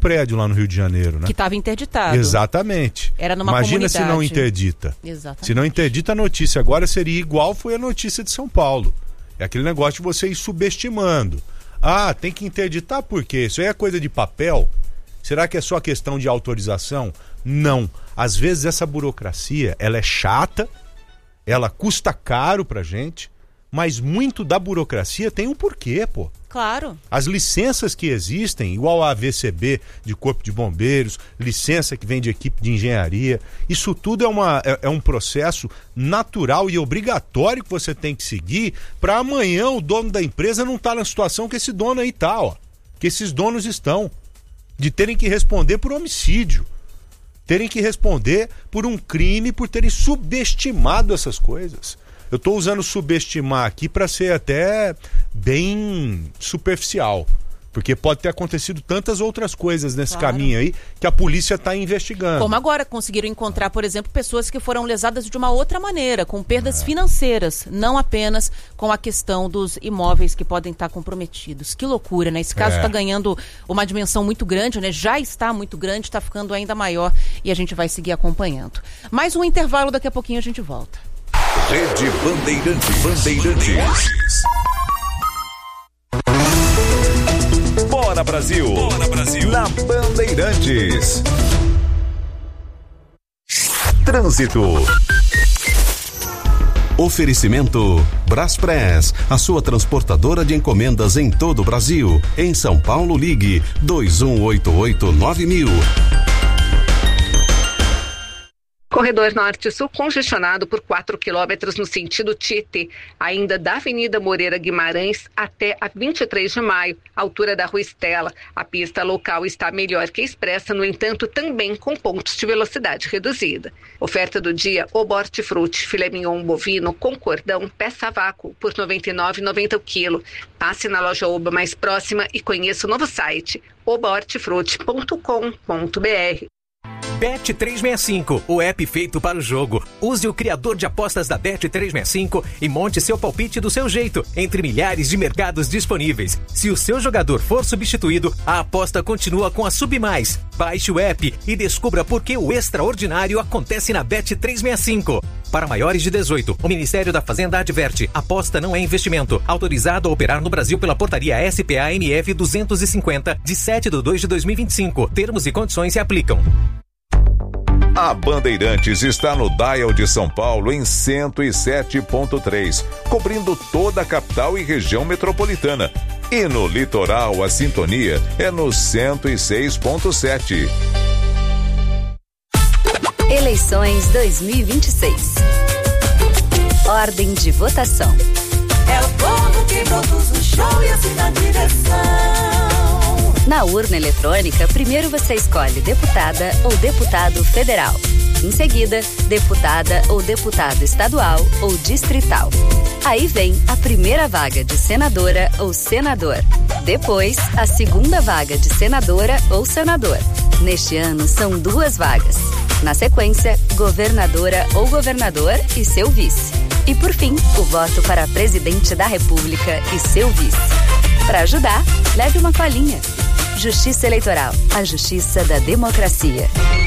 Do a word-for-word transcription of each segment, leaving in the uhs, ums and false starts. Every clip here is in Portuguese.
prédio lá no Rio de Janeiro, né? Que estava interditado. Exatamente. Era numa Imagina comunidade. se não interdita. Exatamente. Se não interdita a notícia, agora seria igual foi a notícia de São Paulo. É aquele negócio de você ir subestimando. Ah, tem que interditar por quê? Isso aí é coisa de papel? Será que é só questão de autorização? Não. Às vezes essa burocracia, ela é chata, ela custa caro pra gente, mas muito da burocracia tem um porquê, pô. Claro. As licenças que existem, igual a A V C B de Corpo de Bombeiros, licença que vem de equipe de engenharia, isso tudo é, uma, é, é um processo natural e obrigatório que você tem que seguir para amanhã o dono da empresa não estar na situação que esse dono aí tá, ó. Que esses donos estão. De terem que responder por homicídio. Terem que responder por um crime, por terem subestimado essas coisas. Eu estou usando subestimar aqui para ser até bem superficial, porque pode ter acontecido tantas outras coisas nesse claro. caminho aí que a polícia está investigando. Como agora conseguiram encontrar, por exemplo, pessoas que foram lesadas de uma outra maneira, com perdas é. financeiras, não apenas com a questão dos imóveis que podem estar comprometidos. Que loucura, né? Esse caso está é. ganhando uma dimensão muito grande, né? Já está muito grande, está ficando ainda maior e a gente vai seguir acompanhando. Mais um intervalo, daqui a pouquinho a gente volta. Rede Bandeirantes. Bandeirantes. Bora Brasil. Bora Brasil. Na Bandeirantes. Trânsito. Oferecimento Braspress, a sua transportadora de encomendas em todo o Brasil. Em São Paulo, ligue dois um oito oito nove mil. Corredor Norte-Sul congestionado por quatro quilômetros no sentido Tietê, ainda da Avenida Moreira Guimarães até a vinte e três de maio, altura da Rua Estela. A pista local está melhor que a expressa, no entanto, também com pontos de velocidade reduzida. Oferta do dia: Oba Hortifruti, filé mignon bovino com cordão, peça a vácuo por noventa e nove reais e noventa centavos o quilo. Passe na loja Oba mais próxima e conheça o novo site oba hortifruti ponto com ponto br. Bet trezentos e sessenta e cinco, o app feito para o jogo. Use o criador de apostas da Bet trezentos e sessenta e cinco e monte seu palpite do seu jeito, entre milhares de mercados disponíveis. Se o seu jogador for substituído, a aposta continua com a Submais. Baixe o app e descubra por que o extraordinário acontece na Bet trezentos e sessenta e cinco. Para maiores de dezoito, o Ministério da Fazenda adverte: aposta não é investimento. Autorizado a operar no Brasil pela portaria S P A M F duzentos e cinquenta, de sete de dois de dois mil e vinte e cinco. Termos e condições se aplicam. A Bandeirantes está no dial de São Paulo em cento e sete ponto três, cobrindo toda a capital e região metropolitana. E no litoral, a sintonia é no cento e seis ponto sete. Eleições dois mil e vinte e seis. Ordem de votação. É o povo que produz o show e assim na direção. Na urna eletrônica, primeiro você escolhe deputada ou deputado federal. Em seguida, deputada ou deputado estadual ou distrital. Aí vem a primeira vaga de senadora ou senador. Depois, a segunda vaga de senadora ou senador. Neste ano, são duas vagas. Na sequência, governadora ou governador e seu vice. E por fim, o voto para presidente da República e seu vice. Para ajudar, leve uma colinha. Justiça Eleitoral, a justiça da democracia.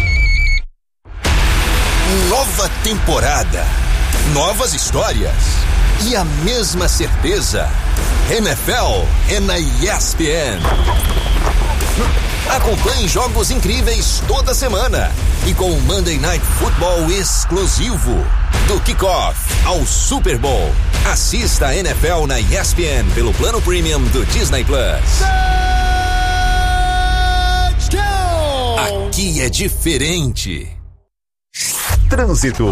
Nova temporada, novas histórias e a mesma certeza. N F L é na E S P N. Acompanhe jogos incríveis toda semana e com o Monday Night Football exclusivo. Do kickoff ao Super Bowl. Assista a N F L na E S P N pelo plano premium do Disney Plus. Aqui é diferente. Trânsito.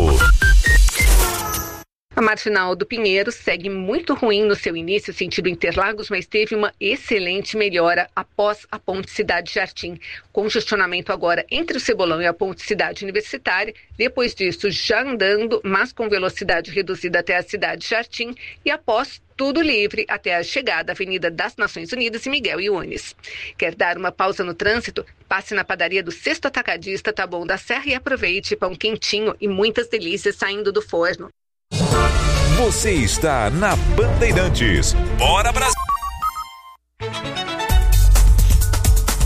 A Marginal do Pinheiro segue muito ruim no seu início, sentido Interlagos, mas teve uma excelente melhora após a Ponte Cidade Jardim. Congestionamento agora entre o Cebolão e a Ponte Cidade Universitária. Depois disso, já andando, mas com velocidade reduzida até a Cidade Jardim. E após, tudo livre até a chegada à Avenida das Nações Unidas e Miguel Yunes. Quer dar uma pausa no trânsito? Passe na padaria do Sexto Atacadista Taboão da Serra e aproveite pão quentinho e muitas delícias saindo do forno. Você está na Bandeirantes. Bora Brasil!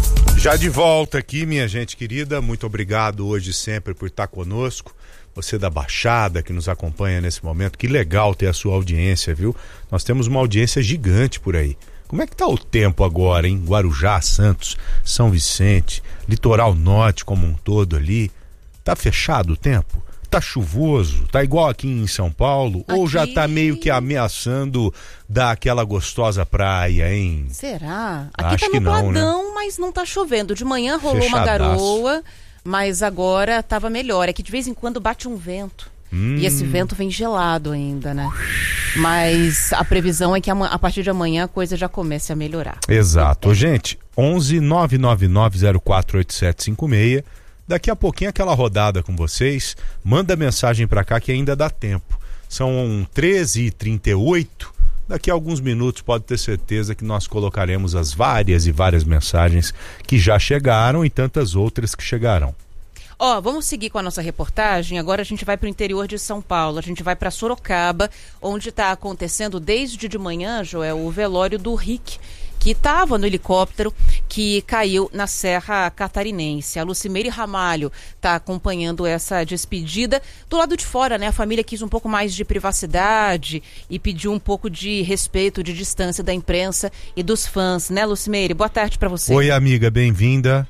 Já de volta aqui, minha gente querida, muito obrigado hoje sempre por estar conosco. Você da Baixada que nos acompanha nesse momento, que legal ter a sua audiência, viu? Nós temos uma audiência gigante por aí. Como é que tá o tempo agora, hein? Guarujá, Santos, São Vicente, litoral norte como um todo ali. Tá fechado o tempo? Tá chuvoso? Tá igual aqui em São Paulo? Aqui... Ou já tá meio que ameaçando dar aquela gostosa praia, hein? Será? Aqui Acho tá que não, nubladão, né? Mas não tá chovendo. De manhã rolou Fechadaço. uma garoa, mas agora tava melhor. É que de vez em quando bate um vento. Hum. E esse vento vem gelado ainda, né? Mas a previsão é que a partir de amanhã a coisa já comece a melhorar. Exato. Gente, onze nove nove nove zero quatro oito sete cinco seis. Daqui a pouquinho aquela rodada com vocês. Manda mensagem pra cá que ainda dá tempo. São treze e trinta e oito. Daqui a alguns minutos pode ter certeza que nós colocaremos as várias e várias mensagens que já chegaram e tantas outras que chegarão. Ó, oh, vamos seguir com a nossa reportagem. Agora a gente vai para o interior de São Paulo. A gente vai para Sorocaba, onde está acontecendo desde de manhã, Joel, o velório do Rick, que estava no helicóptero que caiu na Serra Catarinense. A Lucimeire Ramalho está acompanhando essa despedida do lado de fora, né? A família quis um pouco mais de privacidade e pediu um pouco de respeito, de distância da imprensa e dos fãs, né, Lucimeire? Boa tarde para você. Oi, amiga, bem-vinda.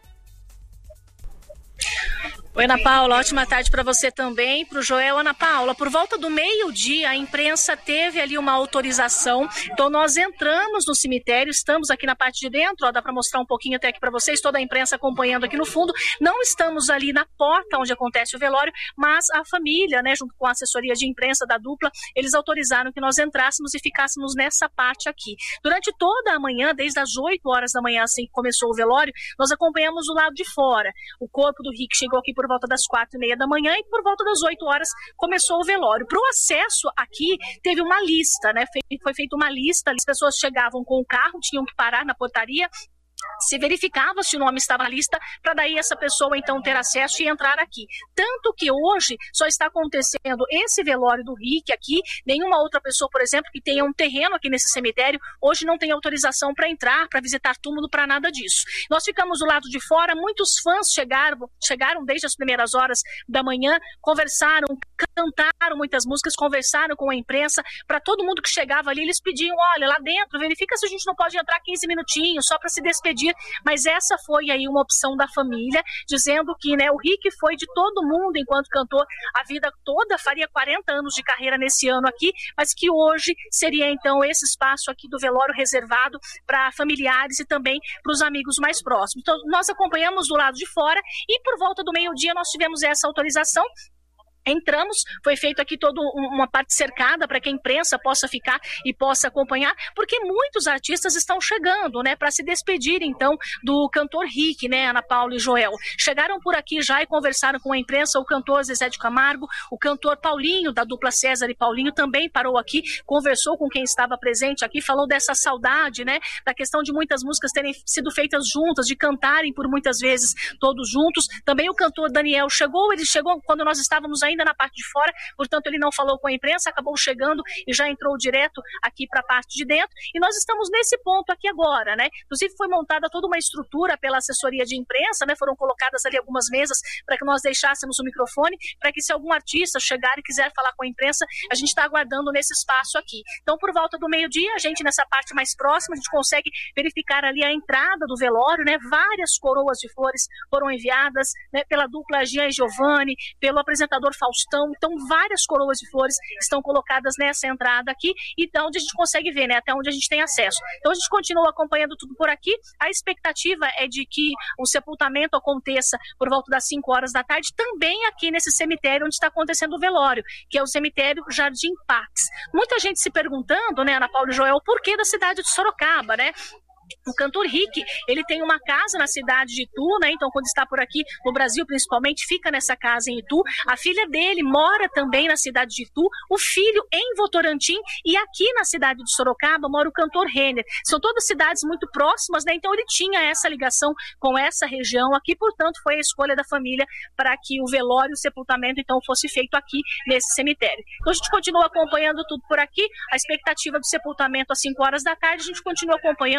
Oi, Ana Paula, ótima tarde para você também, para o Joel. Ana Paula, por volta do meio-dia, a imprensa teve ali uma autorização, então nós entramos no cemitério, estamos aqui na parte de dentro, ó, dá para mostrar um pouquinho até aqui para vocês, toda a imprensa acompanhando aqui no fundo. Não estamos ali na porta onde acontece o velório, mas a família, né, junto com a assessoria de imprensa da dupla, eles autorizaram que nós entrássemos e ficássemos nessa parte aqui. Durante toda a manhã, desde as oito horas da manhã, assim que começou o velório, nós acompanhamos o lado de fora. O corpo do Rick chegou aqui por volta das quatro e meia da manhã e por volta das oito horas começou o velório. Para o acesso aqui, teve uma lista, né? Foi feita uma lista, as pessoas chegavam com o carro, tinham que parar na portaria, se verificava se o nome estava na lista, para daí essa pessoa então ter acesso e entrar aqui. Tanto que hoje só está acontecendo esse velório do Rick aqui, nenhuma outra pessoa, por exemplo, que tenha um terreno aqui nesse cemitério, hoje não tem autorização para entrar, para visitar túmulo, para nada disso. Nós ficamos do lado de fora, muitos fãs chegaram, chegaram desde as primeiras horas da manhã, conversaram, cantaram muitas músicas, conversaram com a imprensa, para todo mundo que chegava ali, eles pediam, olha, lá dentro, verifica se a gente não pode entrar quinze minutinhos, só para se despedir. Mas essa foi aí uma opção da família, dizendo que, né, o Rick foi de todo mundo enquanto cantor a vida toda, faria quarenta anos de carreira nesse ano aqui, mas que hoje seria então esse espaço aqui do velório reservado para familiares e também para os amigos mais próximos. Então nós acompanhamos do lado de fora e por volta do meio-dia nós tivemos essa autorização. Entramos, foi feito aqui toda uma parte cercada para que a imprensa possa ficar e possa acompanhar, porque muitos artistas estão chegando, né, para se despedir então do cantor Rick, né, Ana Paula e Joel. Chegaram por aqui já e conversaram com a imprensa, o cantor Zezé de Camargo, o cantor Paulinho, da dupla César e Paulinho, também parou aqui, conversou com quem estava presente aqui, falou dessa saudade, né, da questão de muitas músicas terem sido feitas juntas, de cantarem por muitas vezes todos juntos. Também o cantor Daniel chegou, ele chegou quando nós estávamos ainda ainda na parte de fora, portanto ele não falou com a imprensa, acabou chegando e já entrou direto aqui para a parte de dentro, e nós estamos nesse ponto aqui agora, né? Inclusive foi montada toda uma estrutura pela assessoria de imprensa, né? Foram colocadas ali algumas mesas para que nós deixássemos o microfone, para que se algum artista chegar e quiser falar com a imprensa, a gente está aguardando nesse espaço aqui. Então, por volta do meio-dia, a gente nessa parte mais próxima, a gente consegue verificar ali a entrada do velório, né? Várias coroas de flores foram enviadas, né? Pela dupla Jean e Giovanni, pelo apresentador Faustão. Então, várias coroas de flores estão colocadas nessa entrada aqui, e da onde a gente consegue ver, né? Até onde a gente tem acesso. Então, a gente continua acompanhando tudo por aqui. A expectativa é de que o sepultamento aconteça por volta das cinco horas da tarde, também aqui nesse cemitério onde está acontecendo o velório, que é o cemitério Jardim Pax. Muita gente se perguntando, né, Ana Paula e Joel, o porquê da cidade de Sorocaba, né? O cantor Rick, ele tem uma casa na cidade de Itu, né? Então, quando está por aqui, no Brasil principalmente, fica nessa casa em Itu. A filha dele mora também na cidade de Itu, o filho em Votorantim, e aqui na cidade de Sorocaba mora o cantor Renner. São todas cidades muito próximas, né? Então, ele tinha essa ligação com essa região aqui, portanto, foi a escolha da família para que o velório e o sepultamento, então, fosse feito aqui nesse cemitério. Então, a gente continua acompanhando tudo por aqui. A expectativa do sepultamento às cinco horas da tarde, a gente continua acompanhando as próximas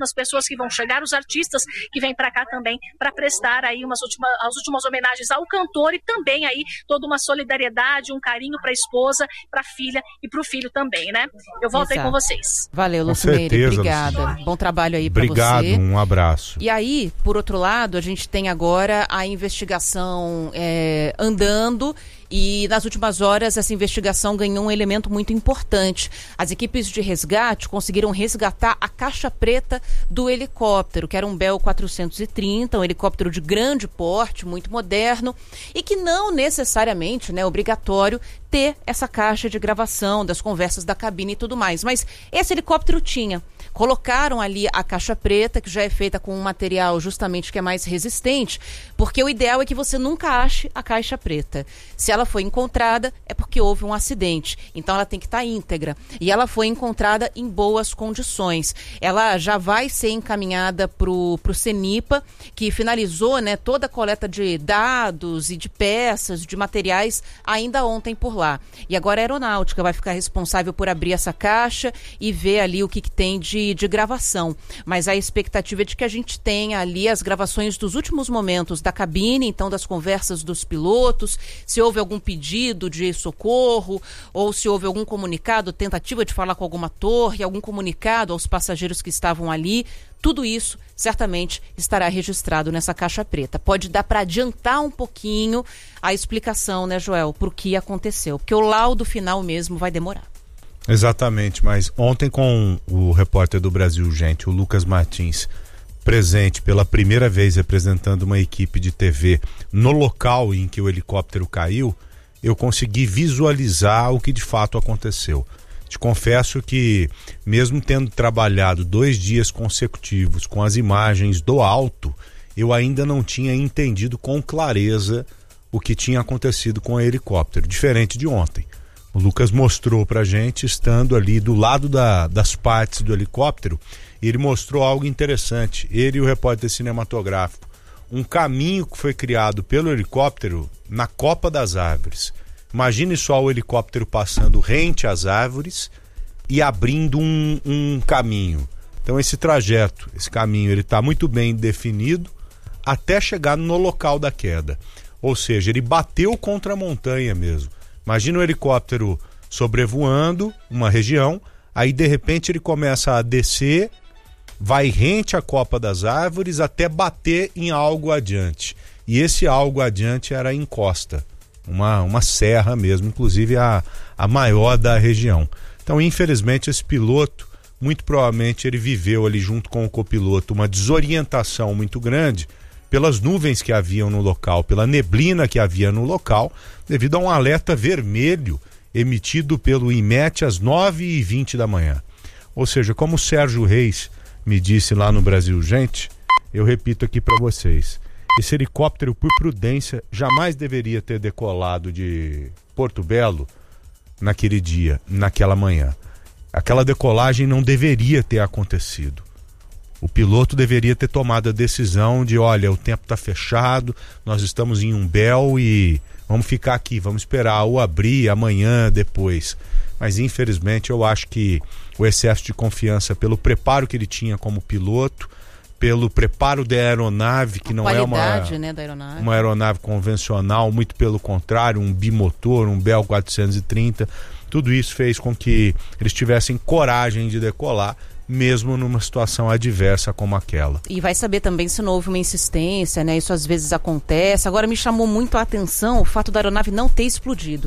próximas pessoas que vão chegar, os artistas que vêm para cá também para prestar aí umas últimas, as últimas homenagens ao cantor e também aí toda uma solidariedade, um carinho para a esposa, para a filha e para o filho também, né? Eu volto Exato. aí com vocês. Valeu, Lucimeire, obrigada. Lucimeire. Bom trabalho aí para você. Obrigado, um abraço. E aí, por outro lado, a gente tem agora a investigação é, andando. E nas últimas horas essa investigação ganhou um elemento muito importante. As equipes de resgate conseguiram resgatar a caixa preta do helicóptero, que era um Bell quatrocentos e trinta, um helicóptero de grande porte, muito moderno, e que não necessariamente, né, é obrigatório ter essa caixa de gravação das conversas da cabine e tudo mais. Mas esse helicóptero tinha. Colocaram ali a caixa preta, que já é feita com um material justamente que é mais resistente, porque o ideal é que você nunca ache a caixa preta. Se ela foi encontrada, é porque houve um acidente. Então ela tem que estar íntegra. E ela foi encontrada em boas condições. Ela já vai ser encaminhada para o CENIPA, que finalizou, né, toda a coleta de dados e de peças, de materiais, ainda ontem por lá. E agora a Aeronáutica vai ficar responsável por abrir essa caixa e ver ali o que, que tem de De, de gravação, mas a expectativa é de que a gente tenha ali as gravações dos últimos momentos da cabine, então das conversas dos pilotos, se houve algum pedido de socorro ou se houve algum comunicado, tentativa de falar com alguma torre, algum comunicado aos passageiros que estavam ali. Tudo isso certamente estará registrado nessa caixa preta. Pode dar para adiantar um pouquinho a explicação, né, Joel, por que aconteceu, porque o laudo final mesmo vai demorar. Exatamente, mas ontem com o repórter do Brasil Gente, o Lucas Martins, presente pela primeira vez representando uma equipe de T V no local em que o helicóptero caiu, eu consegui visualizar o que de fato aconteceu. Te confesso que, mesmo tendo trabalhado dois dias consecutivos com as imagens do alto, eu ainda não tinha entendido com clareza o que tinha acontecido com o helicóptero, diferente de ontem. O Lucas mostrou pra gente, estando ali do lado da, das partes do helicóptero, e ele mostrou algo interessante, ele e o repórter cinematográfico, um caminho que foi criado pelo helicóptero na copa das árvores. Imagine só o helicóptero passando rente às árvores e abrindo um, um caminho. Então esse trajeto, esse caminho, ele está muito bem definido até chegar no local da queda. Ou seja, ele bateu contra a montanha mesmo. Imagina o helicóptero sobrevoando uma região, aí de repente ele começa a descer, vai rente à copa das árvores até bater em algo adiante. E esse algo adiante era a encosta, uma, uma serra mesmo, inclusive a, a maior da região. Então, infelizmente, esse piloto, muito provavelmente ele viveu ali junto com o copiloto uma desorientação muito grande pelas nuvens que haviam no local, pela neblina que havia no local, devido a um alerta vermelho emitido pelo I M E T às nove e vinte da manhã. Ou seja, como o Sérgio Reis me disse lá no Brasil Gente, eu repito aqui para vocês, esse helicóptero, por prudência, jamais deveria ter decolado de Porto Belo naquele dia, naquela manhã. Aquela decolagem não deveria ter acontecido. O piloto deveria ter tomado a decisão de, olha, o tempo está fechado, nós estamos em Umbel e vamos ficar aqui, vamos esperar ou abrir amanhã, depois. Mas infelizmente eu acho que o excesso de confiança pelo preparo que ele tinha como piloto, pelo preparo da aeronave, que não é uma, né, da aeronave. uma aeronave convencional, muito pelo contrário, um bimotor, um Bell quatrocentos e trinta, tudo isso fez com que eles tivessem coragem de decolar, mesmo numa situação adversa como aquela. E vai saber também se não houve uma insistência, né? Isso às vezes acontece. Agora me chamou muito a atenção o fato da aeronave não ter explodido.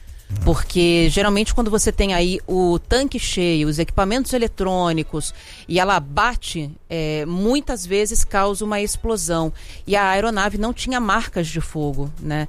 Porque geralmente quando você tem aí o tanque cheio, os equipamentos eletrônicos e ela bate, é, muitas vezes causa uma explosão. E a aeronave não tinha marcas de fogo, né?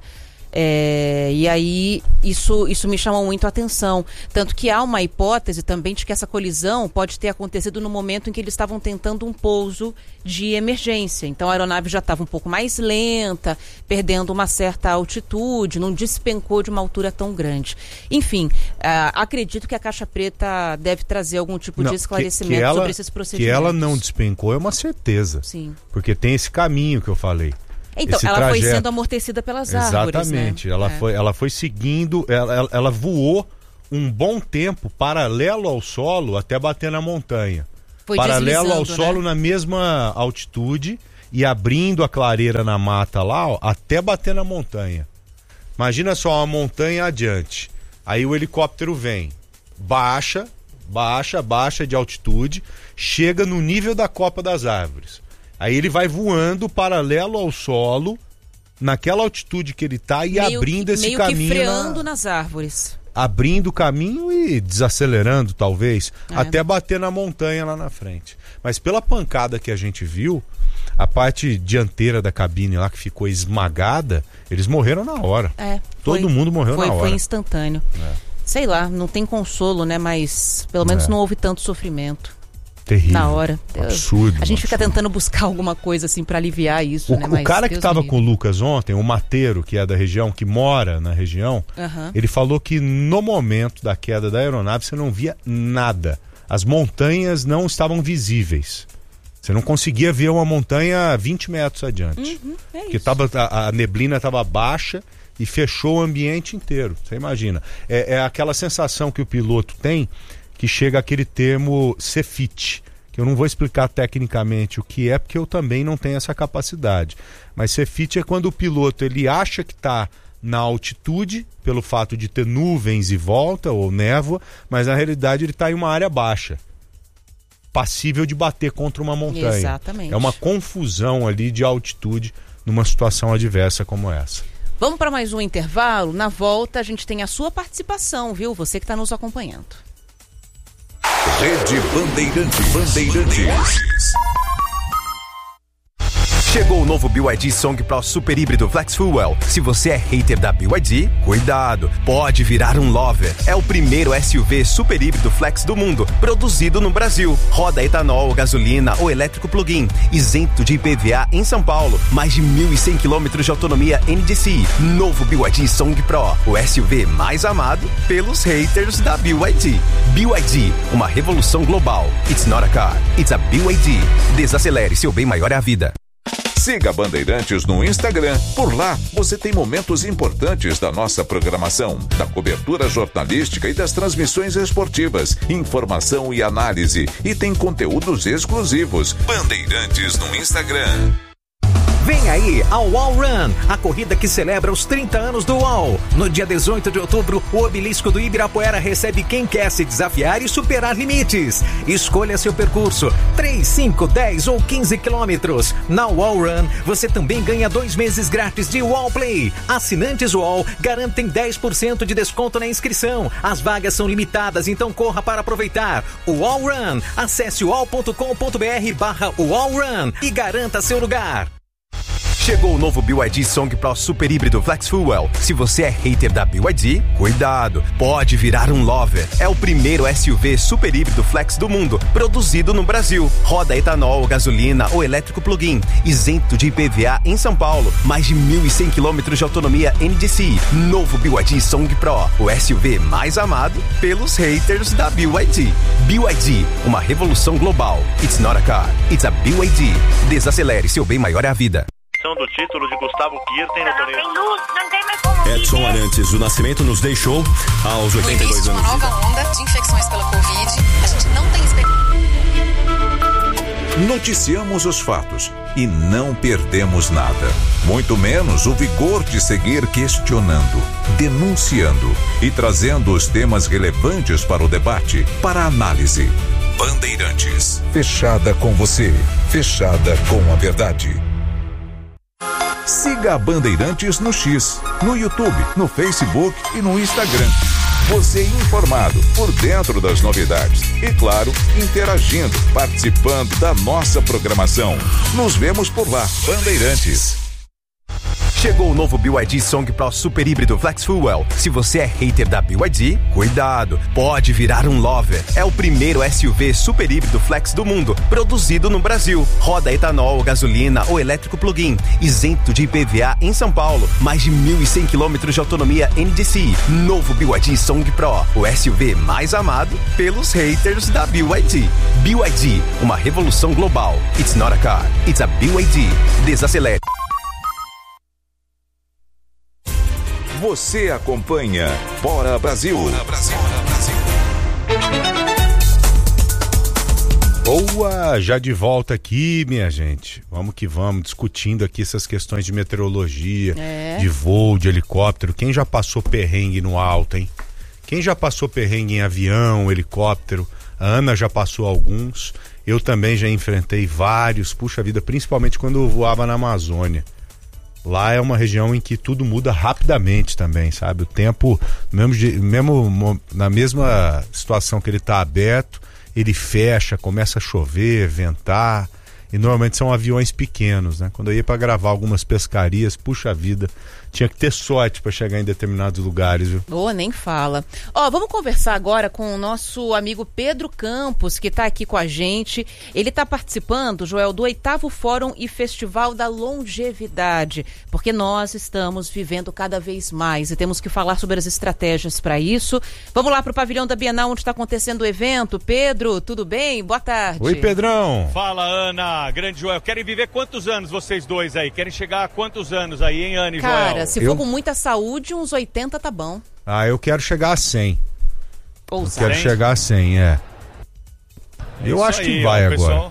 É, e aí isso, isso me chamou muito a atenção, tanto que há uma hipótese também de que essa colisão pode ter acontecido no momento em que eles estavam tentando um pouso de emergência. Então a aeronave já estava um pouco mais lenta, perdendo uma certa altitude, não despencou de uma altura tão grande. Enfim, uh, acredito que a caixa preta deve trazer algum tipo não, de esclarecimento que, que ela, sobre esses procedimentos. Que ela não despencou é uma certeza. Sim. Porque tem esse caminho que eu falei. Então, esse ela trajeto. foi sendo amortecida pelas árvores, Exatamente, né? ela, é. foi, ela foi seguindo, ela, ela, ela voou um bom tempo paralelo ao solo até bater na montanha. Foi paralelo ao deslizando, solo, né? na mesma altitude e abrindo a clareira na mata lá, ó, até bater na montanha. Imagina só uma montanha adiante. Aí o helicóptero vem, baixa, baixa, baixa de altitude, chega no nível da copa das árvores. Aí ele vai voando paralelo ao solo, naquela altitude que ele tá, e meio abrindo que, esse meio caminho. que freando na... nas árvores. Abrindo o caminho e desacelerando, talvez, É. até bater na montanha lá na frente. Mas pela pancada que a gente viu, a parte dianteira da cabine lá que ficou esmagada, eles morreram na hora. É, Todo foi, mundo morreu foi, na hora. Foi instantâneo. É. Sei lá, não tem consolo, né? Mas pelo menos É. não houve tanto sofrimento. Terrível. Na hora. Absurdo. A gente fica absurdo. tentando buscar alguma coisa assim pra aliviar isso, O, né? o Mas cara que Deus estava me com o Lucas ontem, o Mateiro, que é da região, que mora na região, Aham. ele falou que no momento da queda da aeronave você não via nada. As montanhas não estavam visíveis. Você não conseguia ver uma montanha vinte metros adiante. Uhum, é Porque isso. tava, a, a neblina estava baixa e fechou o ambiente inteiro. Você imagina. É, é aquela sensação que o piloto tem, que chega aquele termo cefite, que eu não vou explicar tecnicamente o que é, porque eu também não tenho essa capacidade. Mas cefite é quando o piloto ele acha que está na altitude, pelo fato de ter nuvens em volta ou névoa, mas na realidade ele está em uma área baixa, passível de bater contra uma montanha. Exatamente. É uma confusão ali de altitude numa situação adversa como essa. Vamos para mais um intervalo. Na volta a gente tem a sua participação, viu? Você que está nos acompanhando. Rede Bandeirantes. Bandeirantes. Chegou o novo B Y D Song Pro Super Híbrido Flex Fuel. Se você é hater da B Y D, cuidado, pode virar um lover. É o primeiro S U V super híbrido flex do mundo, produzido no Brasil. Roda etanol, gasolina ou elétrico plug-in, isento de I P V A em São Paulo. Mais de mil e cem quilômetros de autonomia N D C I. Novo B Y D Song Pro, o S U V mais amado pelos haters da B Y D. B Y D, uma revolução global. It's not a car, it's a B Y D. Desacelere, seu bem maior é a vida. Siga Bandeirantes no Instagram. Por lá, você tem momentos importantes da nossa programação, da cobertura jornalística e das transmissões esportivas, informação e análise. E tem conteúdos exclusivos. Bandeirantes no Instagram. Vem aí a UOL Run, a corrida que celebra os trinta anos do UOL. No dia dezoito de outubro, o obelisco do Ibirapuera recebe quem quer se desafiar e superar limites. Escolha seu percurso, três, cinco, dez ou quinze quilômetros. Na UOL Run, você também ganha dois meses grátis de UOL Play. Assinantes UOL garantem dez por cento de desconto na inscrição. As vagas são limitadas, então corra para aproveitar. UOL Run, acesse uol ponto com ponto br barra UOL Run e garanta seu lugar. Chegou o novo B Y D Song Pro Super Híbrido Flex Fuel. Se você é hater da B Y D, cuidado, pode virar um lover. É o primeiro S U V super híbrido flex do mundo, produzido no Brasil. Roda etanol, gasolina ou elétrico plug-in, isento de I P V A em São Paulo. Mais de mil e cem quilômetros de autonomia N D C I. Novo B Y D Song Pro, o S U V mais amado pelos haters da B Y D. B Y D, uma revolução global. It's not a car, it's a B Y D. Desacelere, seu bem maior é a vida. Do título de Gustavo Kirten no torneio. Edson Arantes do Nascimento nos deixou aos oitenta e dois anos. Uma nova onda de infecções pela Covid. A gente não tem expectativa. Noticiamos os fatos e não perdemos nada. Muito menos o vigor de seguir questionando, denunciando e trazendo os temas relevantes para o debate, para a análise. Bandeirantes. Fechada com você. Fechada com a verdade. Siga a Bandeirantes no X, no YouTube, no Facebook e no Instagram. Você informado, por dentro das novidades e, claro, interagindo, participando da nossa programação. Nos vemos por lá, Bandeirantes. Chegou o novo B Y D Song Pro Super Híbrido Flex Fuel. Se você é hater da B Y D, cuidado, pode virar um lover. É o primeiro S U V super híbrido flex do mundo, produzido no Brasil. Roda etanol, gasolina ou elétrico plug-in, isento de I P V A em São Paulo. Mais de mil e cem quilômetros de autonomia N D C I. Novo B Y D Song Pro, o S U V mais amado pelos haters da B Y D. B Y D, uma revolução global. It's not a car, it's a B Y D. Desacelere. Você acompanha Bora Brasil. Bora Brasil. Bora Brasil. Boa, já de volta aqui, minha gente. Vamos que vamos, discutindo aqui essas questões de meteorologia, é. de voo, de helicóptero. Quem já passou perrengue no alto, hein? Quem já passou perrengue em avião, helicóptero? A Ana já passou alguns. Eu também já enfrentei vários. Puxa vida, principalmente quando eu voava na Amazônia. Lá é uma região em que tudo muda rapidamente também, sabe? O tempo, mesmo, de, mesmo na mesma situação que ele está aberto, ele fecha, começa a chover, ventar, e normalmente são aviões pequenos, né? Quando eu ia para gravar algumas pescarias, puxa vida, tinha que ter sorte para chegar em determinados lugares, viu? Oh, nem fala. Ó, vamos conversar agora com o nosso amigo Pedro Campos, que está aqui com a gente. Ele está participando, Joel, do oitavo Fórum e Festival da Longevidade, porque nós estamos vivendo cada vez mais e temos que falar sobre as estratégias para isso. Vamos lá para o pavilhão da Bienal, onde está acontecendo o evento. Pedro, tudo bem? Boa tarde. Oi, Pedrão. Fala, Ana. Grande Joel. Querem viver quantos anos vocês dois aí? Querem chegar a quantos anos aí, hein, Ana e Joel? Cara, se eu... for com muita saúde, uns oitenta tá bom. Ah, eu quero chegar a cem. Ou eu quero chegar a cem, é. é eu acho aí, que vai ó, agora. Pessoal,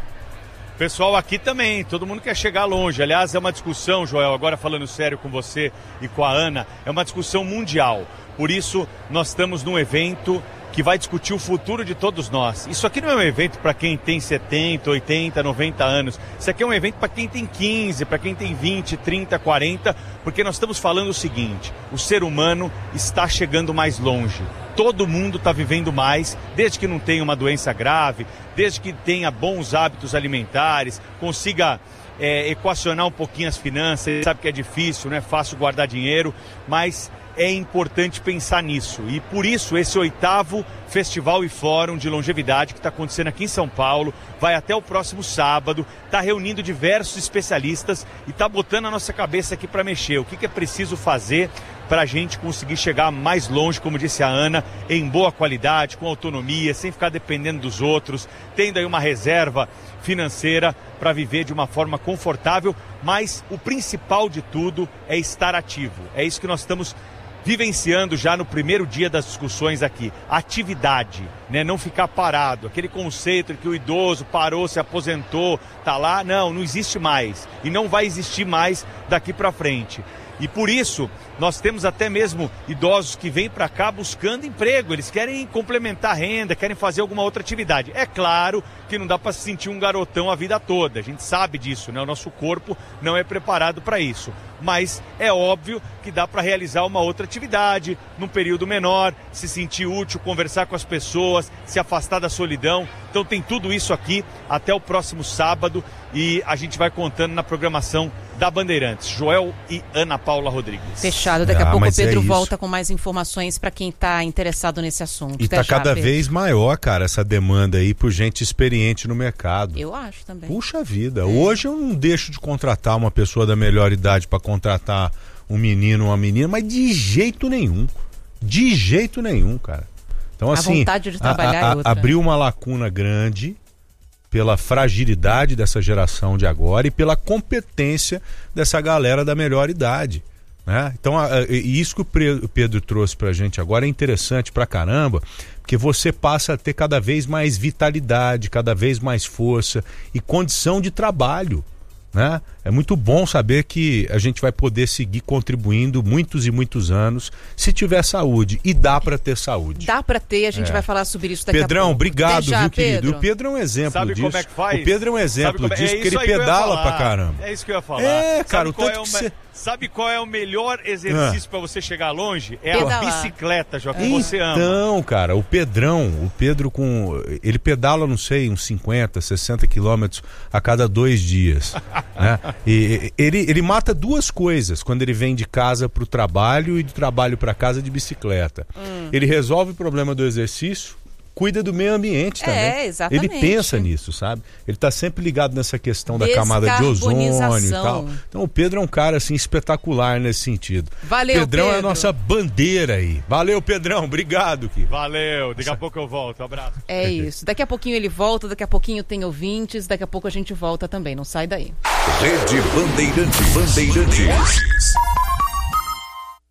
pessoal aqui também, todo mundo quer chegar longe. Aliás, é uma discussão, Joel, agora falando sério com você e com a Ana, é uma discussão mundial. Por isso, nós estamos num evento que vai discutir o futuro de todos nós. Isso aqui não é um evento para quem tem setenta, oitenta, noventa anos. Isso aqui é um evento para quem tem quinze, para quem tem vinte, trinta, quarenta, porque nós estamos falando o seguinte: o ser humano está chegando mais longe. Todo mundo está vivendo mais, desde que não tenha uma doença grave, desde que tenha bons hábitos alimentares, consiga é, equacionar um pouquinho as finanças. Sabe que é difícil, não é fácil guardar dinheiro, mas é importante pensar nisso. E por isso esse oitavo Festival e Fórum de Longevidade que está acontecendo aqui em São Paulo, vai até o próximo sábado, está reunindo diversos especialistas e está botando a nossa cabeça aqui para mexer. O que, que é preciso fazer para a gente conseguir chegar mais longe, como disse a Ana, em boa qualidade, com autonomia, sem ficar dependendo dos outros, tendo aí uma reserva financeira para viver de uma forma confortável, mas o principal de tudo é estar ativo. É isso que nós estamos vivenciando já no primeiro dia das discussões aqui. Atividade, né? Não ficar parado. Aquele conceito de que o idoso parou, se aposentou, tá lá, não, não existe mais. E não vai existir mais daqui para frente. E por isso, nós temos até mesmo idosos que vêm para cá buscando emprego. Eles querem complementar a renda, querem fazer alguma outra atividade. É claro que não dá para se sentir um garotão a vida toda. A gente sabe disso, né? O nosso corpo não é preparado para isso. Mas é óbvio que dá para realizar uma outra atividade num período menor, se sentir útil, conversar com as pessoas, se afastar da solidão. Então tem tudo isso aqui até o próximo sábado e a gente vai contando na programação da Bandeirantes. Joel e Ana Paula Rodrigues. Fechado. Daqui ah, a pouco o Pedro é volta com mais informações para quem está interessado nesse assunto. E está cada Pedro. vez maior, cara, essa demanda aí por gente experiente no mercado. Eu acho também. Puxa vida. É. Hoje eu não deixo de contratar uma pessoa da melhor idade para contratar um menino ou uma menina, mas de jeito nenhum. De jeito nenhum, cara. Então, assim, a vontade de trabalhar a, a, é outra. Abriu uma lacuna grande pela fragilidade dessa geração de agora e pela competência dessa galera da melhor idade, né? Então, a, a, isso que o Pedro trouxe pra gente agora é interessante pra caramba, porque você passa a ter cada vez mais vitalidade, cada vez mais força e condição de trabalho, né? É muito bom saber que a gente vai poder seguir contribuindo muitos e muitos anos se tiver saúde, e dá para ter saúde. Dá para ter, a gente é. vai falar sobre isso daqui Pedrão, a pouco. obrigado, já, viu, Pedro? querido? O Pedro é um exemplo Sabe disso. Como é que faz? O Pedro é um exemplo é... disso, é porque ele pedala pra caramba. É isso que eu ia falar. É, cara, Sabe o qual tanto é o que me... você... Sabe qual é o melhor exercício ah. para você chegar longe? É Pedalar. a bicicleta, João, que então, você ama. Então, cara, o Pedrão, o Pedro com... Ele pedala, não sei, uns cinquenta, sessenta quilômetros a cada dois dias. né? E ele, ele mata duas coisas quando ele vem de casa pro trabalho e do trabalho para casa de bicicleta. Hum. Ele resolve o problema do exercício, cuida do meio ambiente também. É, exatamente. Ele pensa nisso, sabe? Ele tá sempre ligado nessa questão da camada de ozônio e tal. Então o Pedro é um cara assim espetacular nesse sentido. Valeu, Pedrão Pedro. é a nossa bandeira aí. Valeu, Pedrão. Obrigado, Kiko. Valeu. Daqui a pouco eu volto. Um abraço. É isso. Daqui a pouquinho ele volta, daqui a pouquinho tem ouvintes, daqui a pouco a gente volta também. Não sai daí. Rede Bandeirantes. Bandeirantes.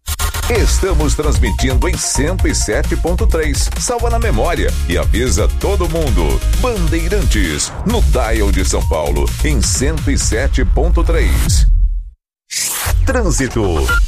Estamos transmitindo em cento e sete ponto três. Salva na memória e avisa todo mundo. Bandeirantes, no Dial de São Paulo, em cento e sete ponto três. Trânsito.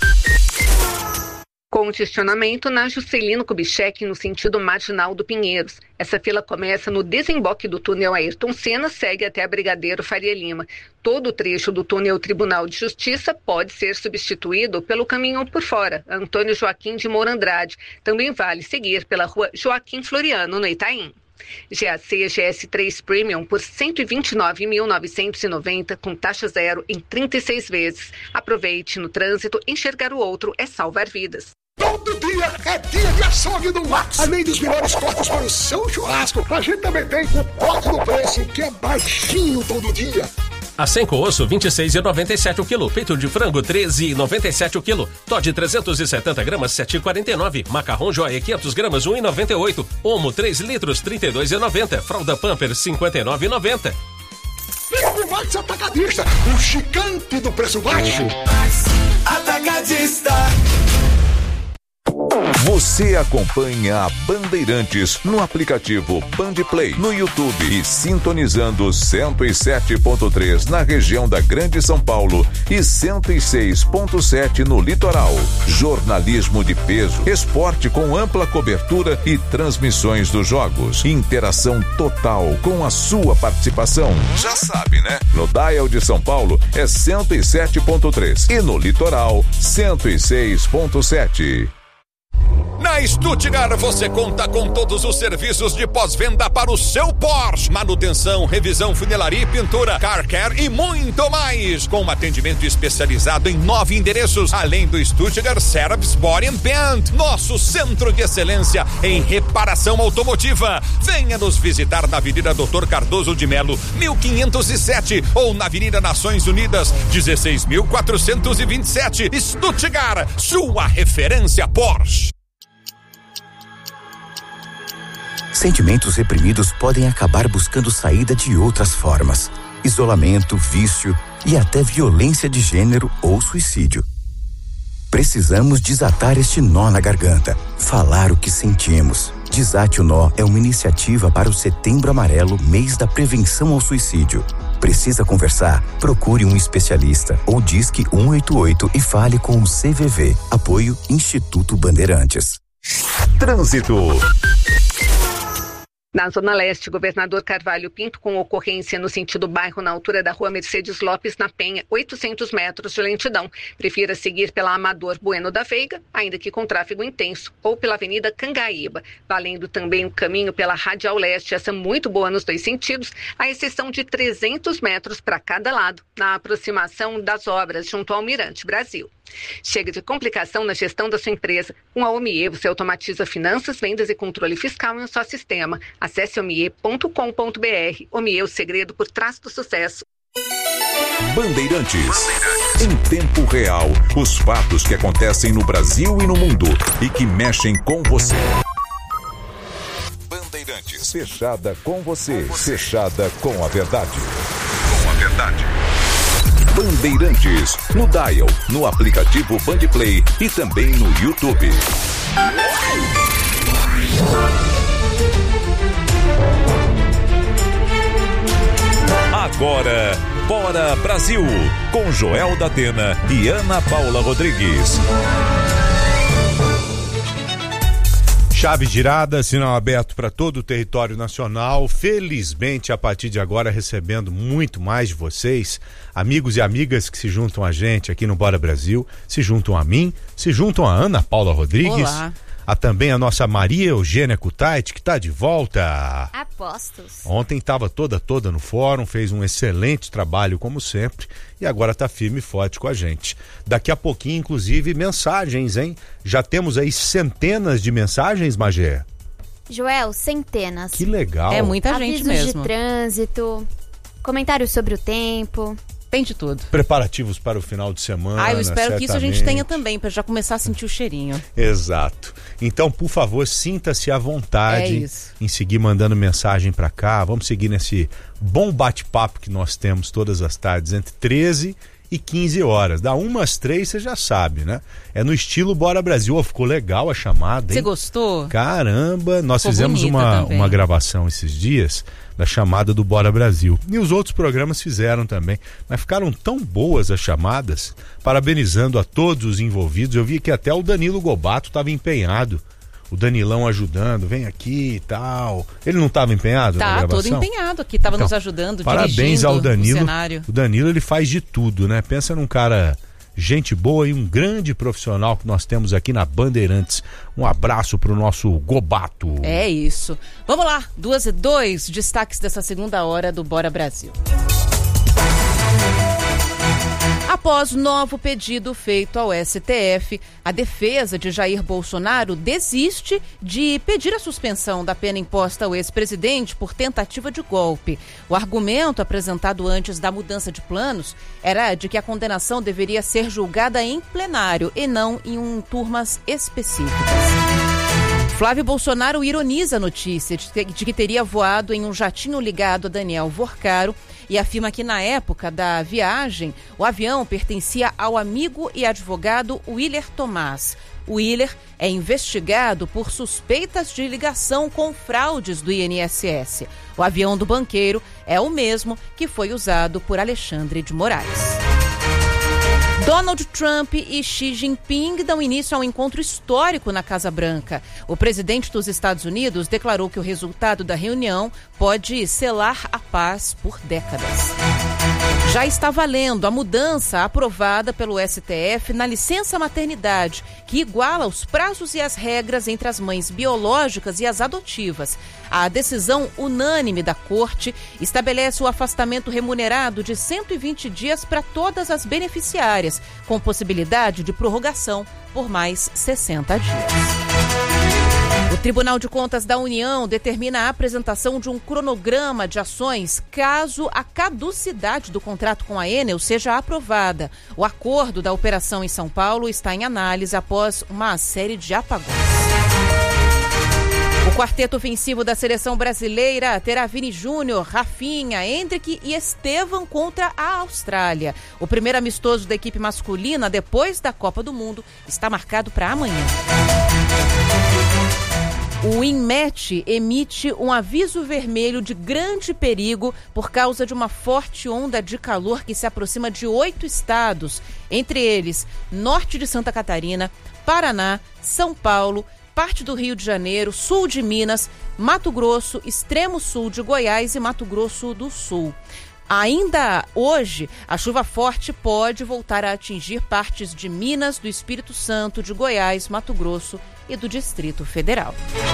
Congestionamento na Juscelino Kubitschek, no sentido marginal do Pinheiros. Essa fila começa no desemboque do túnel Ayrton Senna, segue até a Brigadeiro Faria Lima. Todo o trecho do túnel Tribunal de Justiça pode ser substituído pelo caminho por fora, Antônio Joaquim de Moura Andrade. Também vale seguir pela rua Joaquim Floriano, no Itaim. G A C G S três Premium por cento e vinte e nove mil novecentos e noventa com taxa zero em trinta e seis vezes. Aproveite no trânsito, enxergar o outro é salvar vidas. Todo dia é dia de açougue do Max. Além dos melhores cortes para o seu churrasco, a gente também tem o corte do preço, que é baixinho todo dia. Acém com osso, vinte e seis reais e noventa e sete o quilo. Peito de frango, treze reais e noventa e sete o quilo. Todd trezentos e setenta gramas, sete reais e quarenta e nove. Macarrão Joia, quinhentos gramas, um real e noventa e oito. Omo, três litros, trinta e dois reais e noventa. Fralda Pamper, cinquenta e nove reais e noventa. Vem pro Max Atacadista, o gigante do preço baixo. Atacadista. Você acompanha a Bandeirantes no aplicativo Bandplay, no YouTube e sintonizando cento e sete ponto três na região da Grande São Paulo e cento e seis ponto sete no litoral. Jornalismo de peso, esporte com ampla cobertura e transmissões dos jogos. Interação total com a sua participação. Já sabe, né? No Dial de São Paulo é cento e sete ponto três e no litoral cento e seis ponto sete. Na Stuttgart você conta com todos os serviços de pós-venda para o seu Porsche. Manutenção, revisão, funilaria e pintura, car care e muito mais. Com um atendimento especializado em nove endereços, além do Stuttgart Service Body and Paint, nosso centro de excelência em reparação automotiva. Venha nos visitar na Avenida doutor Cardoso de Melo, mil quinhentos e sete, ou na Avenida Nações Unidas, dezesseis mil quatrocentos e vinte e sete. Stuttgart, sua referência Porsche. Sentimentos reprimidos podem acabar buscando saída de outras formas: isolamento, vício e até violência de gênero ou suicídio. Precisamos desatar este nó na garganta, falar o que sentimos. Desate o Nó é uma iniciativa para o Setembro Amarelo, mês da prevenção ao suicídio. Precisa conversar? Procure um especialista ou disque um oito oito e fale com o C V V. Apoio Instituto Bandeirantes. Trânsito. Na Zona Leste, Governador Carvalho Pinto, com ocorrência no sentido bairro, na altura da Rua Mercedes Lopes, na Penha, oitocentos metros de lentidão. Prefira seguir pela Amador Bueno da Veiga, ainda que com tráfego intenso, ou pela Avenida Cangaíba, valendo também o caminho pela Radial Leste, essa muito boa nos dois sentidos, à exceção de trezentos metros para cada lado, na aproximação das obras junto ao Almirante Brasil. Chega de complicação na gestão da sua empresa. Com a Omie, você automatiza finanças, vendas e controle fiscal em um só sistema. Acesse omie ponto com ponto br. Omie, o segredo por trás do sucesso. Bandeirantes. Em tempo real, os fatos que acontecem no Brasil e no mundo e que mexem com você. Bandeirantes. Fechada com você. Fechada com a verdade. Com a verdade. Bandeirantes, no Dial, no aplicativo Bandplay e também no YouTube. Agora, Bora Brasil, com Joel da Atena e Ana Paula Rodrigues. Chave girada, sinal aberto para todo o território nacional. Felizmente, a partir de agora, recebendo muito mais de vocês, amigos e amigas que se juntam a gente aqui no Bora Brasil, se juntam a mim, se juntam a Ana Paula Rodrigues. Olá. A também a nossa Maria Eugênia Kutait, que está de volta. Apostos. Ontem estava toda, toda no fórum, fez um excelente trabalho, como sempre, e agora está firme e forte com a gente. Daqui a pouquinho, inclusive, mensagens, hein? Já temos aí centenas de mensagens, Magé? Joel, centenas. Que legal. É muita Avisos gente mesmo. de trânsito, comentários sobre o tempo. Tem de tudo. Preparativos para o final de semana. Ah, eu espero certamente. que isso a gente tenha também, para já começar a sentir o cheirinho. Exato. Então, por favor, sinta-se à vontade é isso. em seguir mandando mensagem para cá. Vamos seguir nesse bom bate-papo que nós temos todas as tardes, entre treze e quinze horas. Da uma às três, você já sabe, né? É no estilo Bora Brasil. Oh, ficou legal a chamada, hein? Você gostou? Caramba, nós Ficou fizemos uma, também. uma gravação esses dias da chamada do Bora Brasil. E os outros programas fizeram também. Mas ficaram tão boas as chamadas, parabenizando a todos os envolvidos. Eu vi que até o Danilo Gobato estava empenhado. O Danilão ajudando, vem aqui e tal. Ele não estava empenhado tá, na gravação? Tá, todo empenhado aqui, estava então, nos ajudando, parabéns ao Danilo. O cenário. O Danilo, ele faz de tudo, né? Pensa num cara, gente boa e um grande profissional que nós temos aqui na Bandeirantes. Um abraço pro nosso Gobato. É isso. Vamos lá, duas e dois, destaques dessa segunda hora do Bora Brasil. Após novo pedido feito ao S T F, a defesa de Jair Bolsonaro desiste de pedir a suspensão da pena imposta ao ex-presidente por tentativa de golpe. O argumento apresentado antes da mudança de planos era de que a condenação deveria ser julgada em plenário e não em um, turmas específicas. Flávio Bolsonaro ironiza a notícia de que teria voado em um jatinho ligado a Daniel Vorcaro e afirma que na época da viagem o avião pertencia ao amigo e advogado Willer Tomás. O Willer é investigado por suspeitas de ligação com fraudes do I N S S. O avião do banqueiro é o mesmo que foi usado por Alexandre de Moraes. Donald Trump e Xi Jinping dão início a um encontro histórico na Casa Branca. O presidente dos Estados Unidos declarou que o resultado da reunião pode selar a paz por décadas. Já está valendo a mudança aprovada pelo S T F na licença maternidade, que iguala os prazos e as regras entre as mães biológicas e as adotivas. A decisão unânime da Corte estabelece o afastamento remunerado de cento e vinte dias para todas as beneficiárias, com possibilidade de prorrogação por mais sessenta dias. O Tribunal de Contas da União determina a apresentação de um cronograma de ações caso a caducidade do contrato com a Enel seja aprovada. O acordo da operação em São Paulo está em análise após uma série de apagões. O quarteto ofensivo da seleção brasileira terá Vini Júnior, Rafinha, Endrick e Estevam contra a Austrália. O primeiro amistoso da equipe masculina depois da Copa do Mundo está marcado para amanhã. O INMET emite um aviso vermelho de grande perigo por causa de uma forte onda de calor que se aproxima de oito estados, entre eles norte de Santa Catarina, Paraná, São Paulo, parte do Rio de Janeiro, sul de Minas, Mato Grosso, extremo sul de Goiás e Mato Grosso do Sul. Ainda hoje, a chuva forte pode voltar a atingir partes de Minas, do Espírito Santo, de Goiás, Mato Grosso e do Distrito Federal.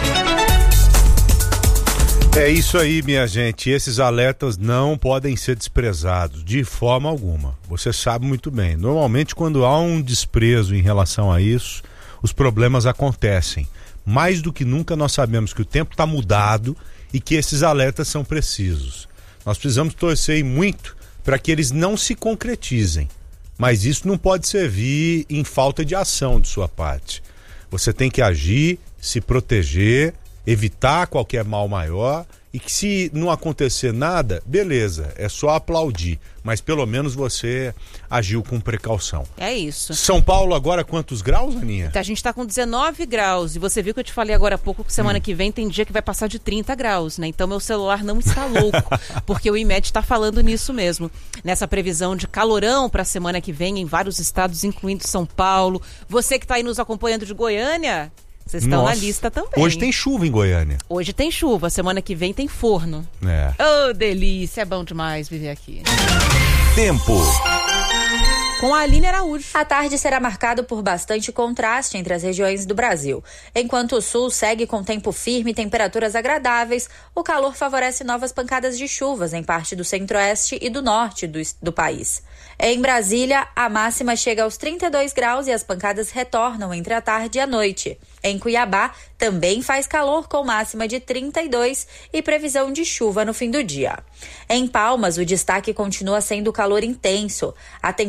É isso aí, minha gente. Esses alertas não podem ser desprezados de forma alguma. Você sabe muito bem. Normalmente, quando há um desprezo em relação a isso, os problemas acontecem. Mais do que nunca, nós sabemos que o tempo está mudado e que esses alertas são precisos. Nós precisamos torcer muito para que eles não se concretizem. Mas isso não pode servir em falta de ação de sua parte. Você tem que agir, se proteger, evitar qualquer mal maior e que se não acontecer nada, beleza, é só aplaudir. Mas pelo menos você agiu com precaução. É isso. São Paulo agora quantos graus, Aninha? A gente está com dezenove graus e você viu que eu te falei agora há pouco que semana hum. que vem tem dia que vai passar de trinta graus, né? Então meu celular não está louco, porque o INMET está falando nisso mesmo. Nessa previsão de calorão para a semana que vem em vários estados, incluindo São Paulo. Você que está aí nos acompanhando de Goiânia, vocês estão na lista também. Hoje tem chuva em Goiânia. Hoje tem chuva, semana que vem tem forno. É. Oh, delícia, é bom demais viver aqui. Tempo. Com a Aline Araújo. A tarde será marcada por bastante contraste entre as regiões do Brasil. Enquanto o sul segue com tempo firme e temperaturas agradáveis, o calor favorece novas pancadas de chuvas em parte do centro-oeste e do norte do, do país. Em Brasília, a máxima chega aos trinta e dois graus e as pancadas retornam entre a tarde e a noite. Em Cuiabá, também faz calor com máxima de trinta e dois e previsão de chuva no fim do dia. Em Palmas, o destaque continua sendo o calor intenso. A temperatura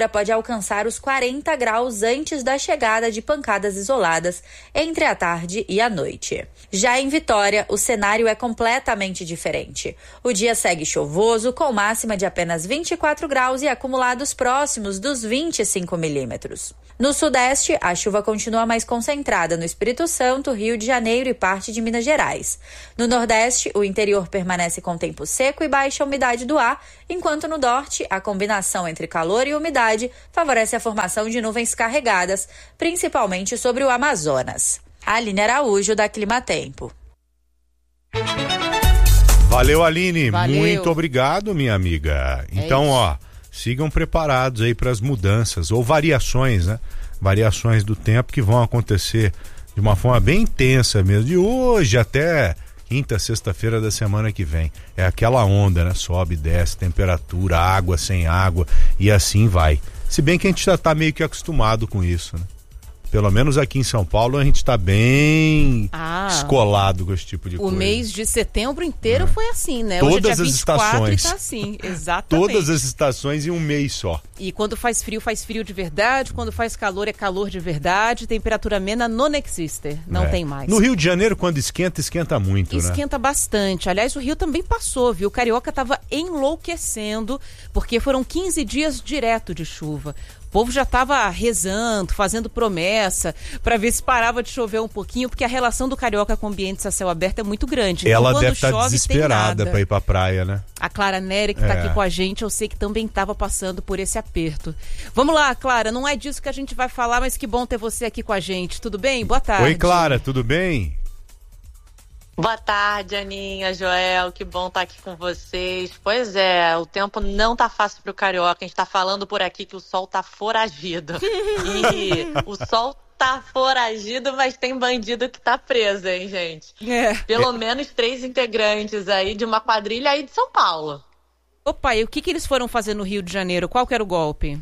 temperatura pode alcançar os quarenta graus antes da chegada de pancadas isoladas entre a tarde e a noite. Já em Vitória, o cenário é completamente diferente. O dia segue chuvoso, com máxima de apenas vinte e quatro graus e acumulados próximos dos vinte e cinco milímetros. No Sudeste, a chuva continua mais concentrada no Espírito Santo, Rio de Janeiro e parte de Minas Gerais. No Nordeste, o interior permanece com tempo seco e baixa umidade do ar, enquanto no Norte, a combinação entre calor e umidade favorece a formação de nuvens carregadas, principalmente sobre o Amazonas. Aline Araújo, da Climatempo. Valeu, Aline. Valeu. Muito obrigado, minha amiga. Então, é ó, sigam preparados aí para as mudanças ou variações, né? Variações do tempo que vão acontecer de uma forma bem intensa mesmo, de hoje até quinta, sexta-feira da semana que vem. É aquela onda, né? Sobe, desce, temperatura, água sem água e assim vai. Se bem que a gente já tá meio que acostumado com isso, né? Pelo menos aqui em São Paulo a gente está bem ah, escolado com esse tipo de o coisa. O mês de setembro inteiro é. foi assim, né? Todas Hoje é dia as vinte e quatro estações. E tá assim, exatamente. Todas as estações em um mês só. E quando faz frio, faz frio de verdade. Quando faz calor, é calor de verdade. Temperatura amena non existe. Não é. tem mais. No Rio de Janeiro, quando esquenta, esquenta muito, esquenta né? Esquenta bastante. Aliás, o Rio também passou, viu? O Carioca estava enlouquecendo, porque foram quinze dias direto de chuva. O povo já estava rezando, fazendo promessa para ver se parava de chover um pouquinho, porque a relação do carioca com ambientes a céu aberto é muito grande. Ela então, deve estar tá desesperada para ir para a praia, né? A Clara Nery, que está é. aqui com a gente, eu sei que também estava passando por esse aperto. Vamos lá, Clara, não é disso que a gente vai falar, mas que bom ter você aqui com a gente. Tudo bem? Boa tarde. Oi, Clara, tudo bem? Boa tarde, Aninha, Joel, que bom estar aqui com vocês. Pois é, o tempo não tá fácil pro carioca, a gente tá falando por aqui que o sol tá foragido. E o sol tá foragido, mas tem bandido que tá preso, hein, gente? É. Pelo menos três integrantes aí de uma quadrilha aí de São Paulo. Opa, e o que que eles foram fazer no Rio de Janeiro? Qual que era o golpe?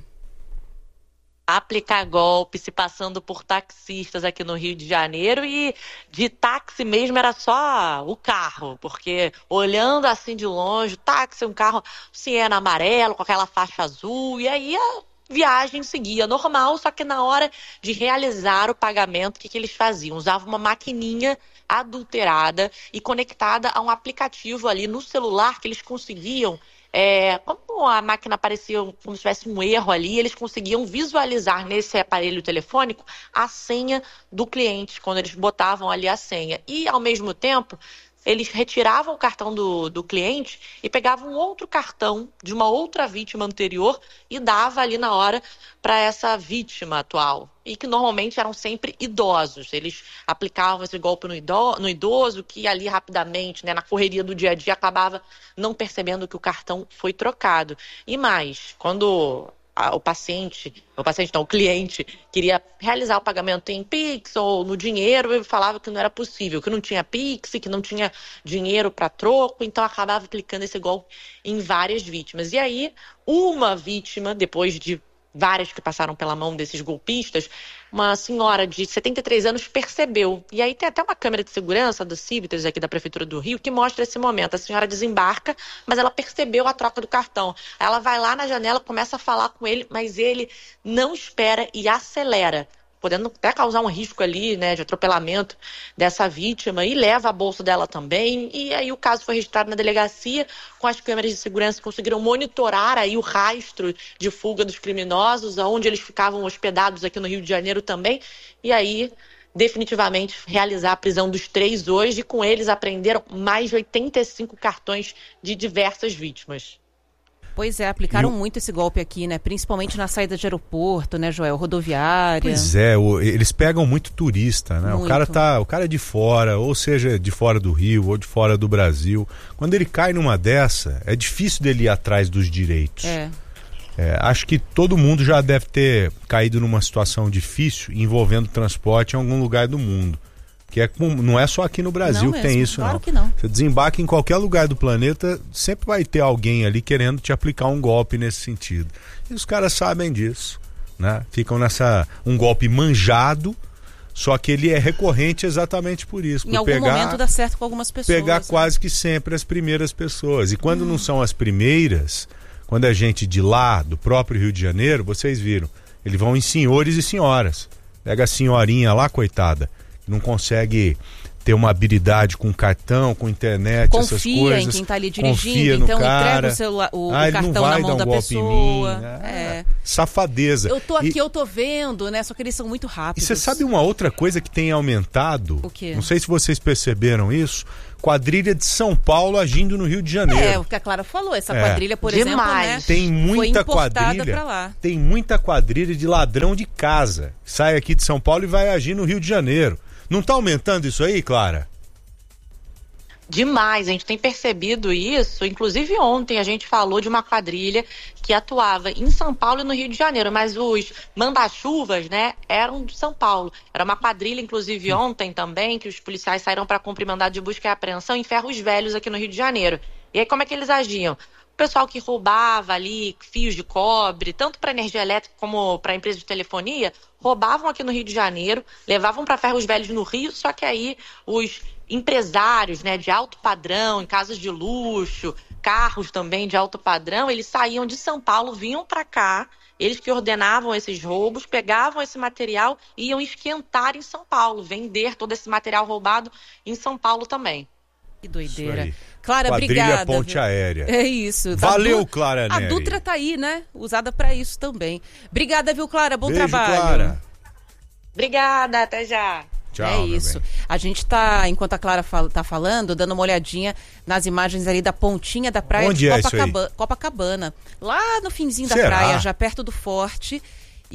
Aplicar golpe, se passando por taxistas aqui no Rio de Janeiro, e de táxi mesmo era só o carro, porque olhando assim de longe, o táxi, um carro Siena amarelo com aquela faixa azul, e aí a viagem seguia normal, só que na hora de realizar o pagamento, o que, que eles faziam? Usavam uma maquininha adulterada e conectada a um aplicativo ali no celular que eles conseguiam. É, como a máquina parecia como se tivesse um erro ali, eles conseguiam visualizar nesse aparelho telefônico a senha do cliente, quando eles botavam ali a senha. E, ao mesmo tempo, eles retiravam o cartão do, do cliente e pegavam um outro cartão de uma outra vítima anterior e dava ali na hora para essa vítima atual. E que normalmente eram sempre idosos. Eles aplicavam esse golpe no idoso, no idoso que ali rapidamente, né, na correria do dia a dia, acabava não percebendo que o cartão foi trocado. E mais, quando a, o paciente, o paciente não, o cliente queria realizar o pagamento em Pix ou no dinheiro, ele falava que não era possível, que não tinha Pix, que não tinha dinheiro para troco, então acabava aplicando esse golpe em várias vítimas. E aí, uma vítima, depois de várias que passaram pela mão desses golpistas, uma senhora de setenta e três anos percebeu. E aí tem até uma câmera de segurança do Civitas aqui da Prefeitura do Rio que mostra esse momento. A senhora desembarca, mas ela percebeu a troca do cartão. Ela vai lá na janela, começa a falar com ele, mas ele não espera e acelera, podendo até causar um risco ali, né, de atropelamento dessa vítima, e leva a bolsa dela também. E aí o caso foi registrado na delegacia, com as câmeras de segurança conseguiram monitorar aí o rastro de fuga dos criminosos, onde eles ficavam hospedados aqui no Rio de Janeiro também, e aí definitivamente realizar a prisão dos três hoje, e com eles apreenderam mais de oitenta e cinco cartões de diversas vítimas. Pois é, aplicaram Eu... muito esse golpe aqui, né? Principalmente na saída de aeroporto, né, Joel? Rodoviária. Pois é, o, eles pegam muito turista, né? Muito. O cara tá, o cara é de fora, ou seja, de fora do Rio, ou de fora do Brasil. Quando ele cai numa dessa, é difícil dele ir atrás dos direitos. É. É, acho que todo mundo já deve ter caído numa situação difícil envolvendo transporte em algum lugar do mundo. Que é, não é só aqui no Brasil não que mesmo, tem isso, claro não. Que não. Você desembarca em qualquer lugar do planeta, sempre vai ter alguém ali querendo te aplicar um golpe nesse sentido. E os caras sabem disso, né? Ficam nessa, um golpe manjado, só que ele é recorrente exatamente por isso. Em por algum pegar, momento dá certo com algumas pessoas. Pegar né? quase que sempre as primeiras pessoas. E quando hum. não são as primeiras, quando é gente de lá, do próprio Rio de Janeiro, vocês viram, eles vão em senhores e senhoras. Pega a senhorinha lá, coitada, que não consegue ter uma habilidade com cartão, com internet, confia essas coisas. Confia em quem está ali dirigindo, confia no então cara. entrega o, celular, o, ah, o cartão na mão um da pessoa. Mim, né? é. Safadeza. Eu tô aqui, e... eu tô vendo, né? Só que eles são muito rápidos. E você sabe uma outra coisa que tem aumentado? O quê? Não sei se vocês perceberam isso. Quadrilha de São Paulo agindo no Rio de Janeiro. É, o que a Clara falou. Essa é. quadrilha, por Demais. exemplo, né, tem muita foi importada quadrilha. pra lá. Tem muita quadrilha de ladrão de casa. Sai aqui de São Paulo e vai agir no Rio de Janeiro. Não tá aumentando isso aí, Clara? Demais, a gente tem percebido isso. Inclusive ontem a gente falou de uma quadrilha que atuava em São Paulo e no Rio de Janeiro, mas os manda-chuvas, né, eram de São Paulo. Era uma quadrilha, inclusive ontem também, que os policiais saíram para cumprir mandado de busca e apreensão em Ferros Velhos aqui no Rio de Janeiro. E aí como é que eles agiam? O pessoal que roubava ali fios de cobre, tanto para energia elétrica como para empresa de telefonia, roubavam aqui no Rio de Janeiro, levavam para Ferros Velhos no Rio, só que aí os empresários, né, de alto padrão, em casas de luxo, carros também de alto padrão, eles saíam de São Paulo, vinham para cá, eles que ordenavam esses roubos, pegavam esse material e iam esquentar em São Paulo, vender todo esse material roubado em São Paulo também. Que doideira. Clara, quadrilha obrigada. Ponte viu? Aérea. É isso. Valeu, Du... Clara Neri. A Dutra tá aí, né? Usada para isso também. Obrigada, viu, Clara? Bom Beijo, trabalho. Clara. Obrigada, até já. Tchau, é isso. Bem. A gente tá, enquanto a Clara fala, tá falando, dando uma olhadinha nas imagens ali da pontinha da praia Onde de é Copacabana, Copacabana. Lá no finzinho Será? da praia, já perto do forte.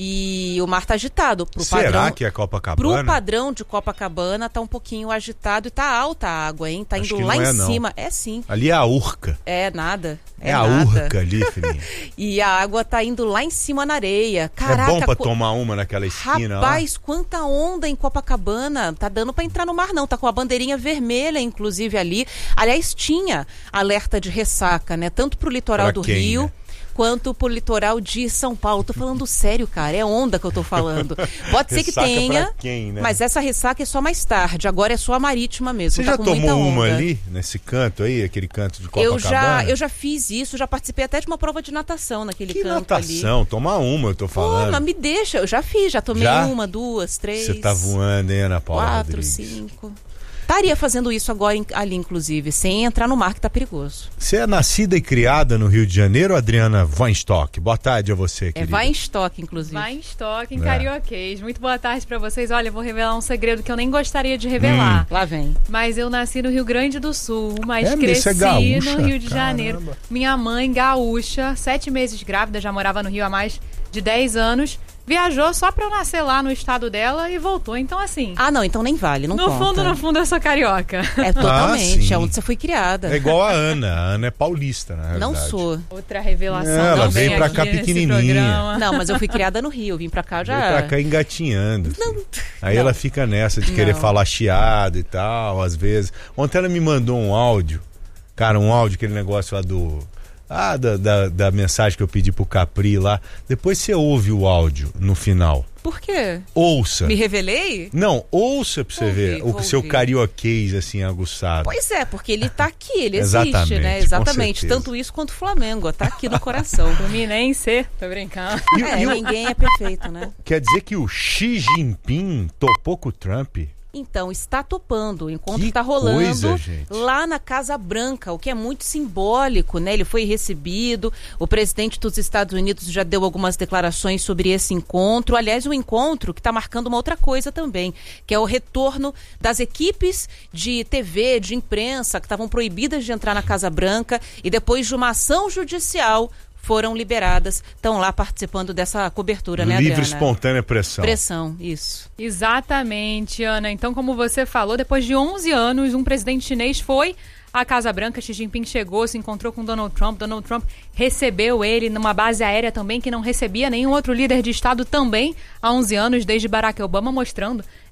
E o mar tá agitado. Pro Será padrão, que é Copacabana? Pro padrão de Copacabana tá um pouquinho agitado e tá alta a água, hein? Tá Acho indo que lá não em é, não. cima. É sim. Ali é a Urca. É nada. É, É, a nada. Urca ali, filhinha. E a água tá indo lá em cima na areia. Caraca, é bom pra co... tomar uma naquela esquina Rapaz, lá. quanta onda em Copacabana. Tá dando pra entrar no mar não. Tá com a bandeirinha vermelha, inclusive, ali. Aliás, tinha alerta de ressaca, né? Tanto pro litoral Pra do quem, Rio... né? quanto pro litoral de São Paulo. Tô falando sério, cara. É onda que eu tô falando. Pode ser que Ressaca tenha, pra quem, né? mas essa ressaca é só mais tarde. Agora é só a marítima mesmo. Você tá já com tomou muita uma onda. ali, nesse canto aí, aquele canto de Copacabana? Eu já, eu já fiz isso, já participei até de uma prova de natação naquele Que canto natação? ali. Tomar uma, eu tô Pô, falando. mas me deixa, eu já fiz, já tomei Já? uma, duas, três. Você tá voando, hein, Ana Paula Quatro, Rodrigues? cinco. Estaria fazendo isso agora em- ali, inclusive, sem entrar no mar que tá perigoso. Você é nascida e criada no Rio de Janeiro, Adriana Weinstock? Boa tarde a você, É querida. vai em estoque, inclusive. Vai em estoque, em É. carioquês. Muito boa tarde pra vocês. Olha, eu vou revelar um segredo que eu nem gostaria de revelar. Hum. Lá vem. Mas eu nasci no Rio Grande do Sul, mas É, mas cresci você é gaúcha? no Rio de Caramba. Janeiro. Minha mãe, gaúcha, sete meses grávida, já morava no Rio há mais de dez anos. Viajou só pra eu nascer lá no estado dela e voltou. Então, assim... Ah, não, então nem vale, não no conta. fundo, no fundo, eu sou carioca. É totalmente, sim. é onde você foi criada. É igual a Ana. A Ana é paulista, na Não realidade. sou. Outra revelação. É, ela não veio vem pra aqui cá nesse pequenininha. programa. Não, mas eu fui criada no Rio, vim pra cá já... Veio pra cá engatinhando. assim. Aí não. ela fica nessa de querer Não. falar chiado e tal, às vezes. Ontem ela me mandou um áudio. Cara, um áudio, aquele negócio lá do... Ah, da, da, da mensagem que eu pedi pro Capri lá. Depois você ouve o áudio no final. Por quê? Ouça. Me revelei? Não, ouça pra você Vou ver ouvir, o vou seu ouvir. carioquês, assim, aguçado. Pois é, porque ele tá aqui, ele existe, Exatamente, né? com Exatamente. certeza. Tanto isso quanto o Flamengo, tá aqui no coração. Fluminense, tô brincando. É, ninguém é perfeito, né? Quer dizer que o Xi Jinping topou com o Trump? Então, está topando. O encontro Que está rolando coisa, gente. lá na Casa Branca, o que é muito simbólico, né? Ele foi recebido, o presidente dos Estados Unidos já deu algumas declarações sobre esse encontro. Aliás, um encontro que está marcando uma outra coisa também, que é o retorno das equipes de T V, de imprensa, que estavam proibidas de entrar na Casa Branca e depois de uma ação judicial foram liberadas, estão lá participando dessa cobertura, né, Livre, Adriana? espontânea pressão. Pressão, isso. Exatamente, Ana. Então, como você falou, depois de onze anos, um presidente chinês foi à Casa Branca. Xi Jinping chegou, se encontrou com Donald Trump. Donald Trump recebeu ele numa base aérea também, que não recebia nenhum outro líder de Estado também há onze anos, desde Barack Obama, mostrando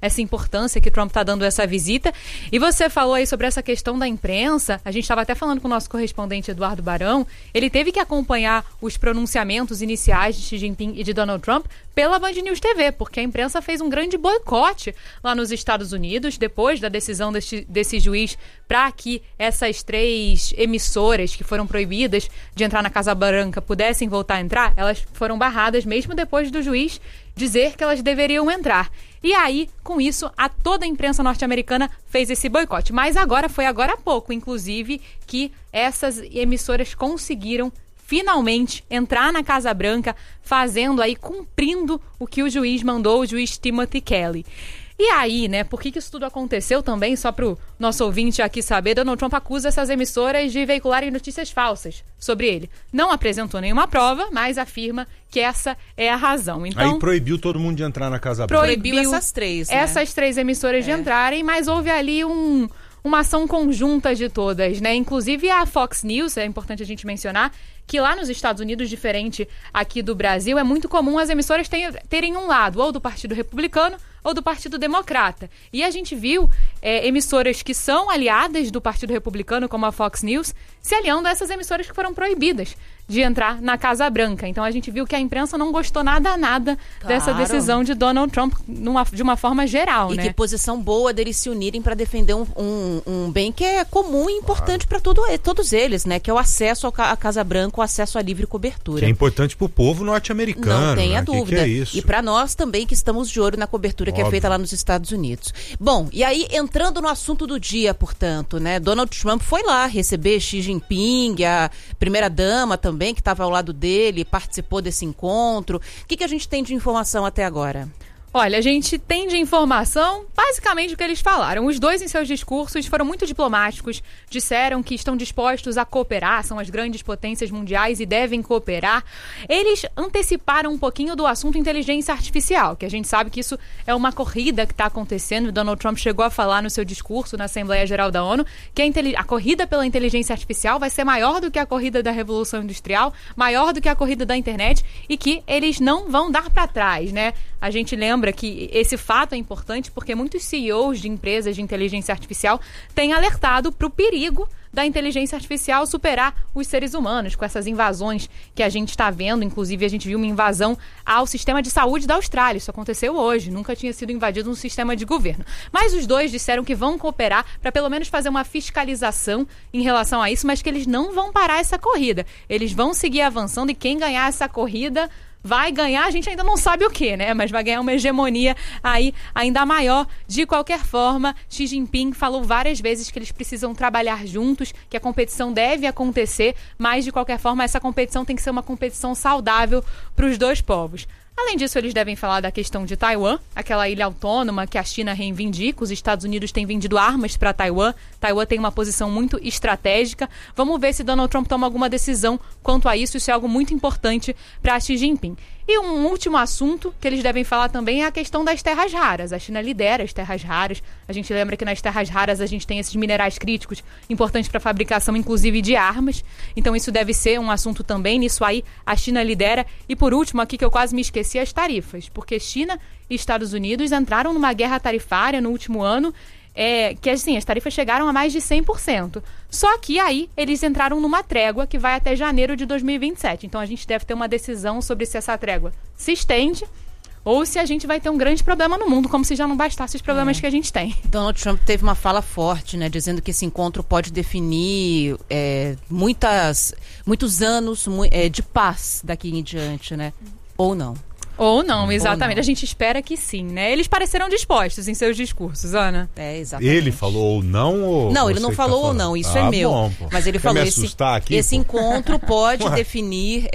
essa importância que Trump está dando a essa visita. E você falou aí sobre essa questão da imprensa, a gente estava até falando com o nosso correspondente Eduardo Barão, ele teve que acompanhar os pronunciamentos iniciais de Xi Jinping e de Donald Trump pela Band News T V, porque a imprensa fez um grande boicote lá nos Estados Unidos, depois da decisão desse, desse juiz para que essas três emissoras que foram proibidas de entrar na Casa Branca pudessem voltar a entrar, elas foram barradas mesmo depois do juiz dizer que elas deveriam entrar. E aí, com isso, a toda a imprensa norte-americana fez esse boicote. Mas agora, foi agora há pouco, inclusive, que essas emissoras conseguiram finalmente entrar na Casa Branca, fazendo aí, cumprindo o que o juiz mandou, o juiz Timothy Kelly. E aí, né, por que que isso tudo aconteceu também, só para o nosso ouvinte aqui saber, Donald Trump acusa essas emissoras de veicularem notícias falsas sobre ele. Não apresentou nenhuma prova, mas afirma que essa é a razão. Então, aí proibiu todo mundo de entrar na Casa Branca. Proibiu essas três, né? Essas três emissoras é. de entrarem, mas houve ali um... uma ação conjunta de todas, né? Inclusive a Fox News, é importante a gente mencionar, que lá nos Estados Unidos, diferente aqui do Brasil, é muito comum as emissoras terem um lado, ou do Partido Republicano ou do Partido Democrata. E a gente viu é, emissoras que são aliadas do Partido Republicano, como a Fox News, se aliando a essas emissoras que foram proibidas de entrar na Casa Branca. Então a gente viu que a imprensa não gostou nada, nada claro. dessa decisão de Donald Trump numa, de uma forma geral, e né? E que posição boa deles se unirem para defender um, um, um bem que é comum e importante claro. para todos eles, né? Que é o acesso à Casa Branca, o acesso à livre cobertura. Que é importante para o povo norte-americano. Não tenha né? dúvida. Que que é isso? E para nós também, que estamos de olho na cobertura Óbvio. que é feita lá nos Estados Unidos. Bom, e aí entrando no assunto do dia, portanto, né? Donald Trump foi lá receber Xi Jinping, a primeira-dama também, que estava ao lado dele, participou desse encontro. O que, que a gente tem de informação até agora? Olha, a gente tem de informação basicamente o que eles falaram. Os dois, em seus discursos, foram muito diplomáticos, disseram que estão dispostos a cooperar, são as grandes potências mundiais e devem cooperar. Eles anteciparam um pouquinho do assunto inteligência artificial, que a gente sabe que isso é uma corrida que está acontecendo. O Donald Trump chegou a falar no seu discurso na Assembleia Geral da ONU que a, a corrida pela inteligência artificial vai ser maior do que a corrida da Revolução Industrial, maior do que a corrida da internet e que eles não vão dar para trás, né? A gente lembra que esse fato é importante porque muitos C E Os de empresas de inteligência artificial têm alertado para o perigo da inteligência artificial superar os seres humanos, com essas invasões que a gente está vendo. Inclusive, a gente viu uma invasão ao sistema de saúde da Austrália. Isso aconteceu hoje, nunca tinha sido invadido um sistema de governo. Mas os dois disseram que vão cooperar para pelo menos fazer uma fiscalização em relação a isso, mas que eles não vão parar essa corrida. Eles vão seguir avançando e quem ganhar essa corrida vai ganhar, a gente ainda não sabe o que, né? Mas vai ganhar uma hegemonia aí ainda maior. De qualquer forma, Xi Jinping falou várias vezes que eles precisam trabalhar juntos, que a competição deve acontecer, mas de qualquer forma essa competição tem que ser uma competição saudável para os dois povos. Além disso, eles devem falar da questão de Taiwan, aquela ilha autônoma que a China reivindica. Os Estados Unidos têm vendido armas para Taiwan. Taiwan tem uma posição muito estratégica. Vamos ver se Donald Trump toma alguma decisão quanto a isso. Isso é algo muito importante para Xi Jinping. E um último assunto que eles devem falar também é a questão das terras raras. A China lidera as terras raras. A gente lembra que nas terras raras a gente tem esses minerais críticos importantes para a fabricação, inclusive, de armas. Então isso deve ser um assunto também. Nisso aí a China lidera. E por último, aqui que eu quase me esqueci, as tarifas. Porque China e Estados Unidos entraram numa guerra tarifária no último ano, É, que assim, as tarifas chegaram a mais de cem por cento. Só que aí eles entraram numa trégua que vai até janeiro de dois mil e vinte e sete. Então a gente deve ter uma decisão sobre se essa trégua se estende ou se a gente vai ter um grande problema no mundo, como se já não bastasse os problemas é. que a gente tem. Donald Trump teve uma fala forte, né, dizendo que esse encontro pode definir é, muitas, muitos anos mu- é, de paz daqui em diante, né? Ou não. Ou não, exatamente. Ou não. A gente espera que sim, né? Eles pareceram dispostos em seus discursos, Ana. É, exatamente. Ele falou ou não? Ou não, ele não falou tá ou não, isso ah, é meu. Bom, mas ele Quer falou me esse, aqui, esse pô? encontro pode Ué. definir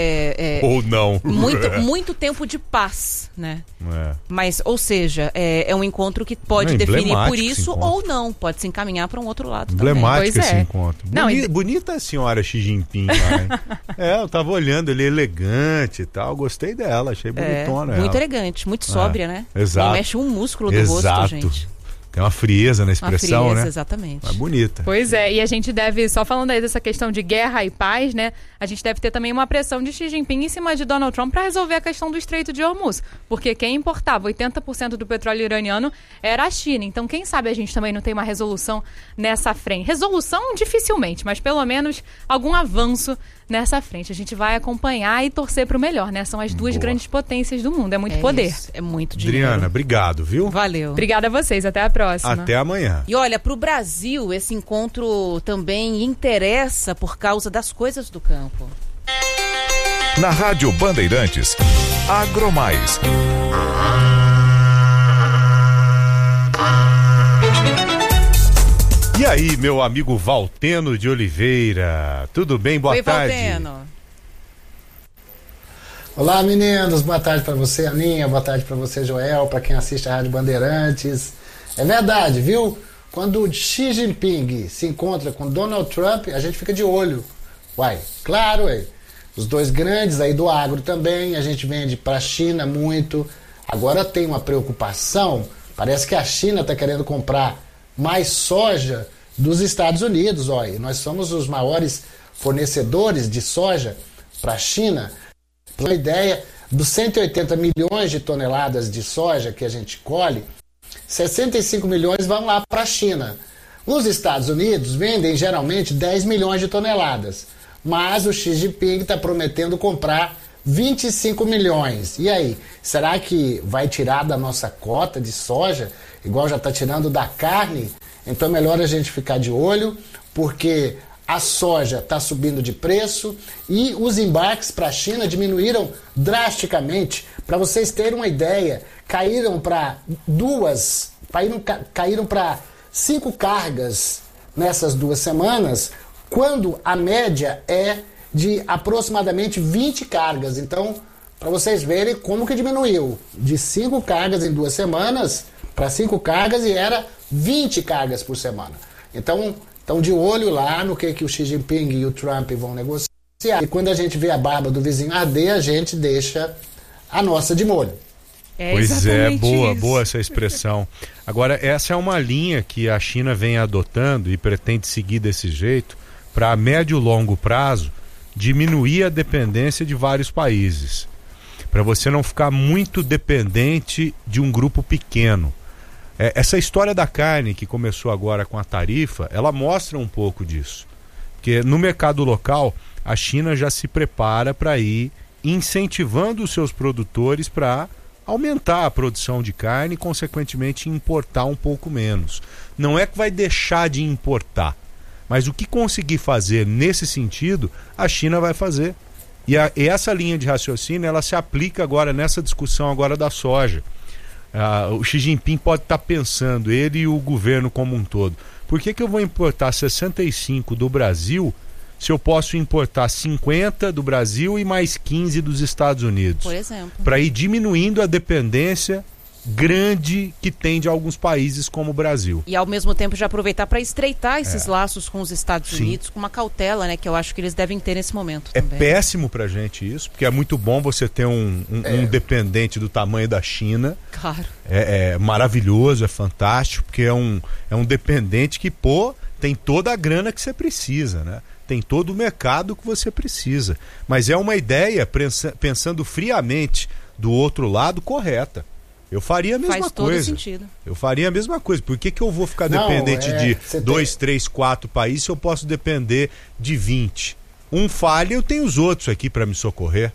é, é, ou não. Muito, muito tempo de paz, né? É. Mas, ou seja, é, é um encontro que pode é definir por isso ou não. Pode se encaminhar para um outro lado emblemático também. esse é. encontro. Não, Boni- e... Bonita a senhora Xi Jinping lá, hein? É, eu tava olhando, ele é elegante e tal. Gostei dela, achei bonitona é, ela. Muito elegante, muito sóbria, é, né? Exato. Não mexe um músculo do exato. rosto, gente. Tem uma frieza na expressão, uma frieza, né? Exatamente. É bonita. Pois é, e a gente deve, só falando aí dessa questão de guerra e paz, né? A gente deve ter também uma pressão de Xi Jinping em cima de Donald Trump para resolver a questão do Estreito de Hormuz. Porque quem importava oitenta por cento do petróleo iraniano era a China. Então, quem sabe a gente também não tem uma resolução nessa frente. Resolução, dificilmente, mas pelo menos algum avanço nessa frente. A gente vai acompanhar e torcer para o melhor, né? São as duas Boa. grandes potências do mundo. É muito É poder. isso, é muito dinheiro. Adriana, obrigado, viu? Valeu. Obrigada a vocês. Até a próxima. Até amanhã. E olha, para o Brasil, esse encontro também interessa por causa das coisas do campo. Na Rádio Bandeirantes, Agromais. E aí, meu amigo Valteno de Oliveira, tudo bem? Boa Oi, tarde. Valteno. Olá, meninos, boa tarde para você, Aninha, boa tarde para você, Joel, para quem assiste a Rádio Bandeirantes. É verdade, viu? Quando Xi Jinping se encontra com Donald Trump, a gente fica de olho. Uai, claro, ué. Os dois grandes aí do agro também, a gente vende para a China muito. Agora tem uma preocupação, parece que a China está querendo comprar mais soja dos Estados Unidos, olha. Nós somos os maiores fornecedores de soja para a China. Para uma ideia, dos cento e oitenta milhões de toneladas de soja que a gente colhe, sessenta e cinco milhões vão lá para a China. Os Estados Unidos vendem geralmente dez milhões de toneladas, mas o Xi Jinping está prometendo comprar vinte e cinco milhões. E aí, será que vai tirar da nossa cota de soja, igual já está tirando da carne? Então é melhor a gente ficar de olho, porque a soja está subindo de preço e os embarques para a China diminuíram drasticamente. Para vocês terem uma ideia, caíram para duas, caíram, caíram para cinco cargas nessas duas semanas, quando a média é de aproximadamente vinte cargas. Então, para vocês verem como que diminuiu de cinco cargas em duas semanas para cinco cargas e era vinte cargas por semana. Então, estão de olho lá no que, que o Xi Jinping e o Trump vão negociar. E quando a gente vê a barba do vizinho arder, a gente deixa a nossa de molho. É pois é, boa, isso. boa essa expressão. Agora, essa é uma linha que a China vem adotando e pretende seguir desse jeito para a médio e longo prazo diminuir a dependência de vários países, para você não ficar muito dependente de um grupo pequeno. É, essa história da carne que começou agora com a tarifa, ela mostra um pouco disso, porque no mercado local a China já se prepara para ir incentivando os seus produtores para aumentar a produção de carne e consequentemente importar um pouco menos. Não é que vai deixar de importar, mas o que conseguir fazer nesse sentido, a China vai fazer. E, a, e essa linha de raciocínio, ela se aplica agora nessa discussão agora da soja. Ah, o Xi Jinping pode estar pensando, ele e o governo como um todo, por que que eu vou importar sessenta e cinco do Brasil se eu posso importar cinquenta do Brasil e mais quinze dos Estados Unidos? Por exemplo. Para ir diminuindo a dependência grande que tem de alguns países como o Brasil. E ao mesmo tempo já aproveitar para estreitar esses é. laços com os Estados Sim. Unidos, com uma cautela, né, que eu acho que eles devem ter nesse momento É também. péssimo pra gente isso, porque é muito bom você ter um, um, É. um dependente do tamanho da China. Claro. É, é maravilhoso, é fantástico, porque é um, é um dependente que, pô, tem toda a grana que você precisa, né? Tem todo o mercado que você precisa. Mas é uma ideia, pensando friamente do outro lado, correta. Eu faria a mesma Faz todo coisa. sentido. Eu faria a mesma coisa. Por que que eu vou ficar Não, dependente é, de você dois, tem- três, quatro países se eu posso depender de vinte? Um falha, eu tenho os outros aqui para me socorrer.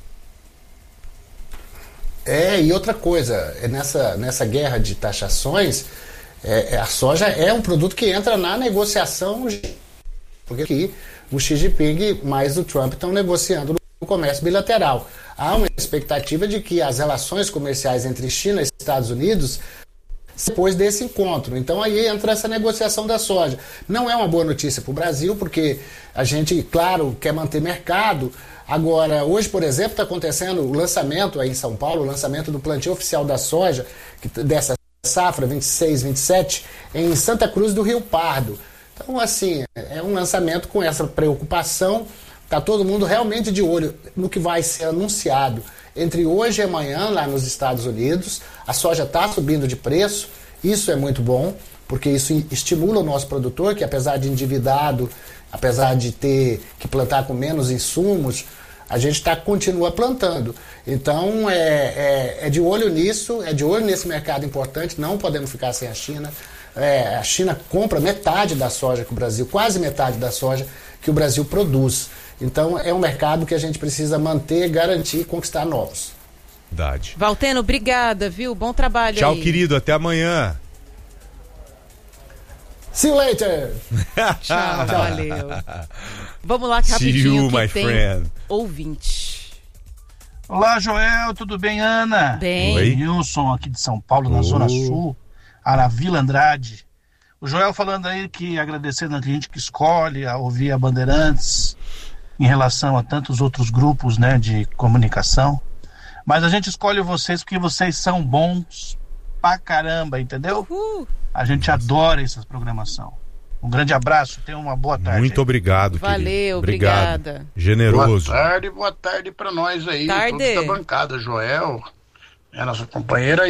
É, e outra coisa, é nessa, nessa guerra de taxações, é, é, a soja é um produto que entra na negociação, porque aqui o Xi Jinping mais o Trump estão negociando no comércio bilateral. Há uma expectativa de que as relações comerciais entre China e Estados Unidos depois desse encontro. Então aí entra essa negociação da soja. Não é uma boa notícia para o Brasil, porque a gente, claro, quer manter mercado. Agora, hoje, por exemplo, está acontecendo o lançamento aí em São Paulo, o lançamento do plantio oficial da soja, que, dessa safra vinte e seis, vinte e sete, em Santa Cruz do Rio Pardo. Então, assim, é um lançamento com essa preocupação. Está todo mundo realmente de olho no que vai ser anunciado entre hoje e amanhã lá nos Estados Unidos. A soja está subindo de preço, isso é muito bom, porque isso estimula o nosso produtor, que apesar de endividado, apesar de ter que plantar com menos insumos, a gente tá, continua plantando. Então, é, é, é de olho nisso, é de olho nesse mercado importante, não podemos ficar sem a China. É, a China compra metade da soja que o Brasil, quase metade da soja que o Brasil produz. Então, é um mercado que a gente precisa manter, garantir e conquistar novos. Verdade. Valteno, obrigada, viu? Bom trabalho Tchau, aí. querido. Até amanhã. See you later. Tchau, valeu. Vamos lá, que rapidinho, you, que my tem friend. ouvinte. Olá, Joel, tudo bem, Ana? Bem. Oi. Nilson, aqui de São Paulo, na oh. Zona Sul, Aravila Andrade. O Joel falando aí que agradecendo a gente que escolhe a ouvir a Bandeirantes em relação a tantos outros grupos, né, de comunicação. Mas a gente escolhe vocês porque vocês são bons pra caramba, entendeu? Uhul. A gente adora essa programação. Um grande abraço, tenha uma boa tarde. Muito obrigado, querido. Valeu, obrigado. Obrigada. Generoso. Boa tarde, boa tarde pra nós aí, tarde. todos da bancada. Joel, é a nossa companheira.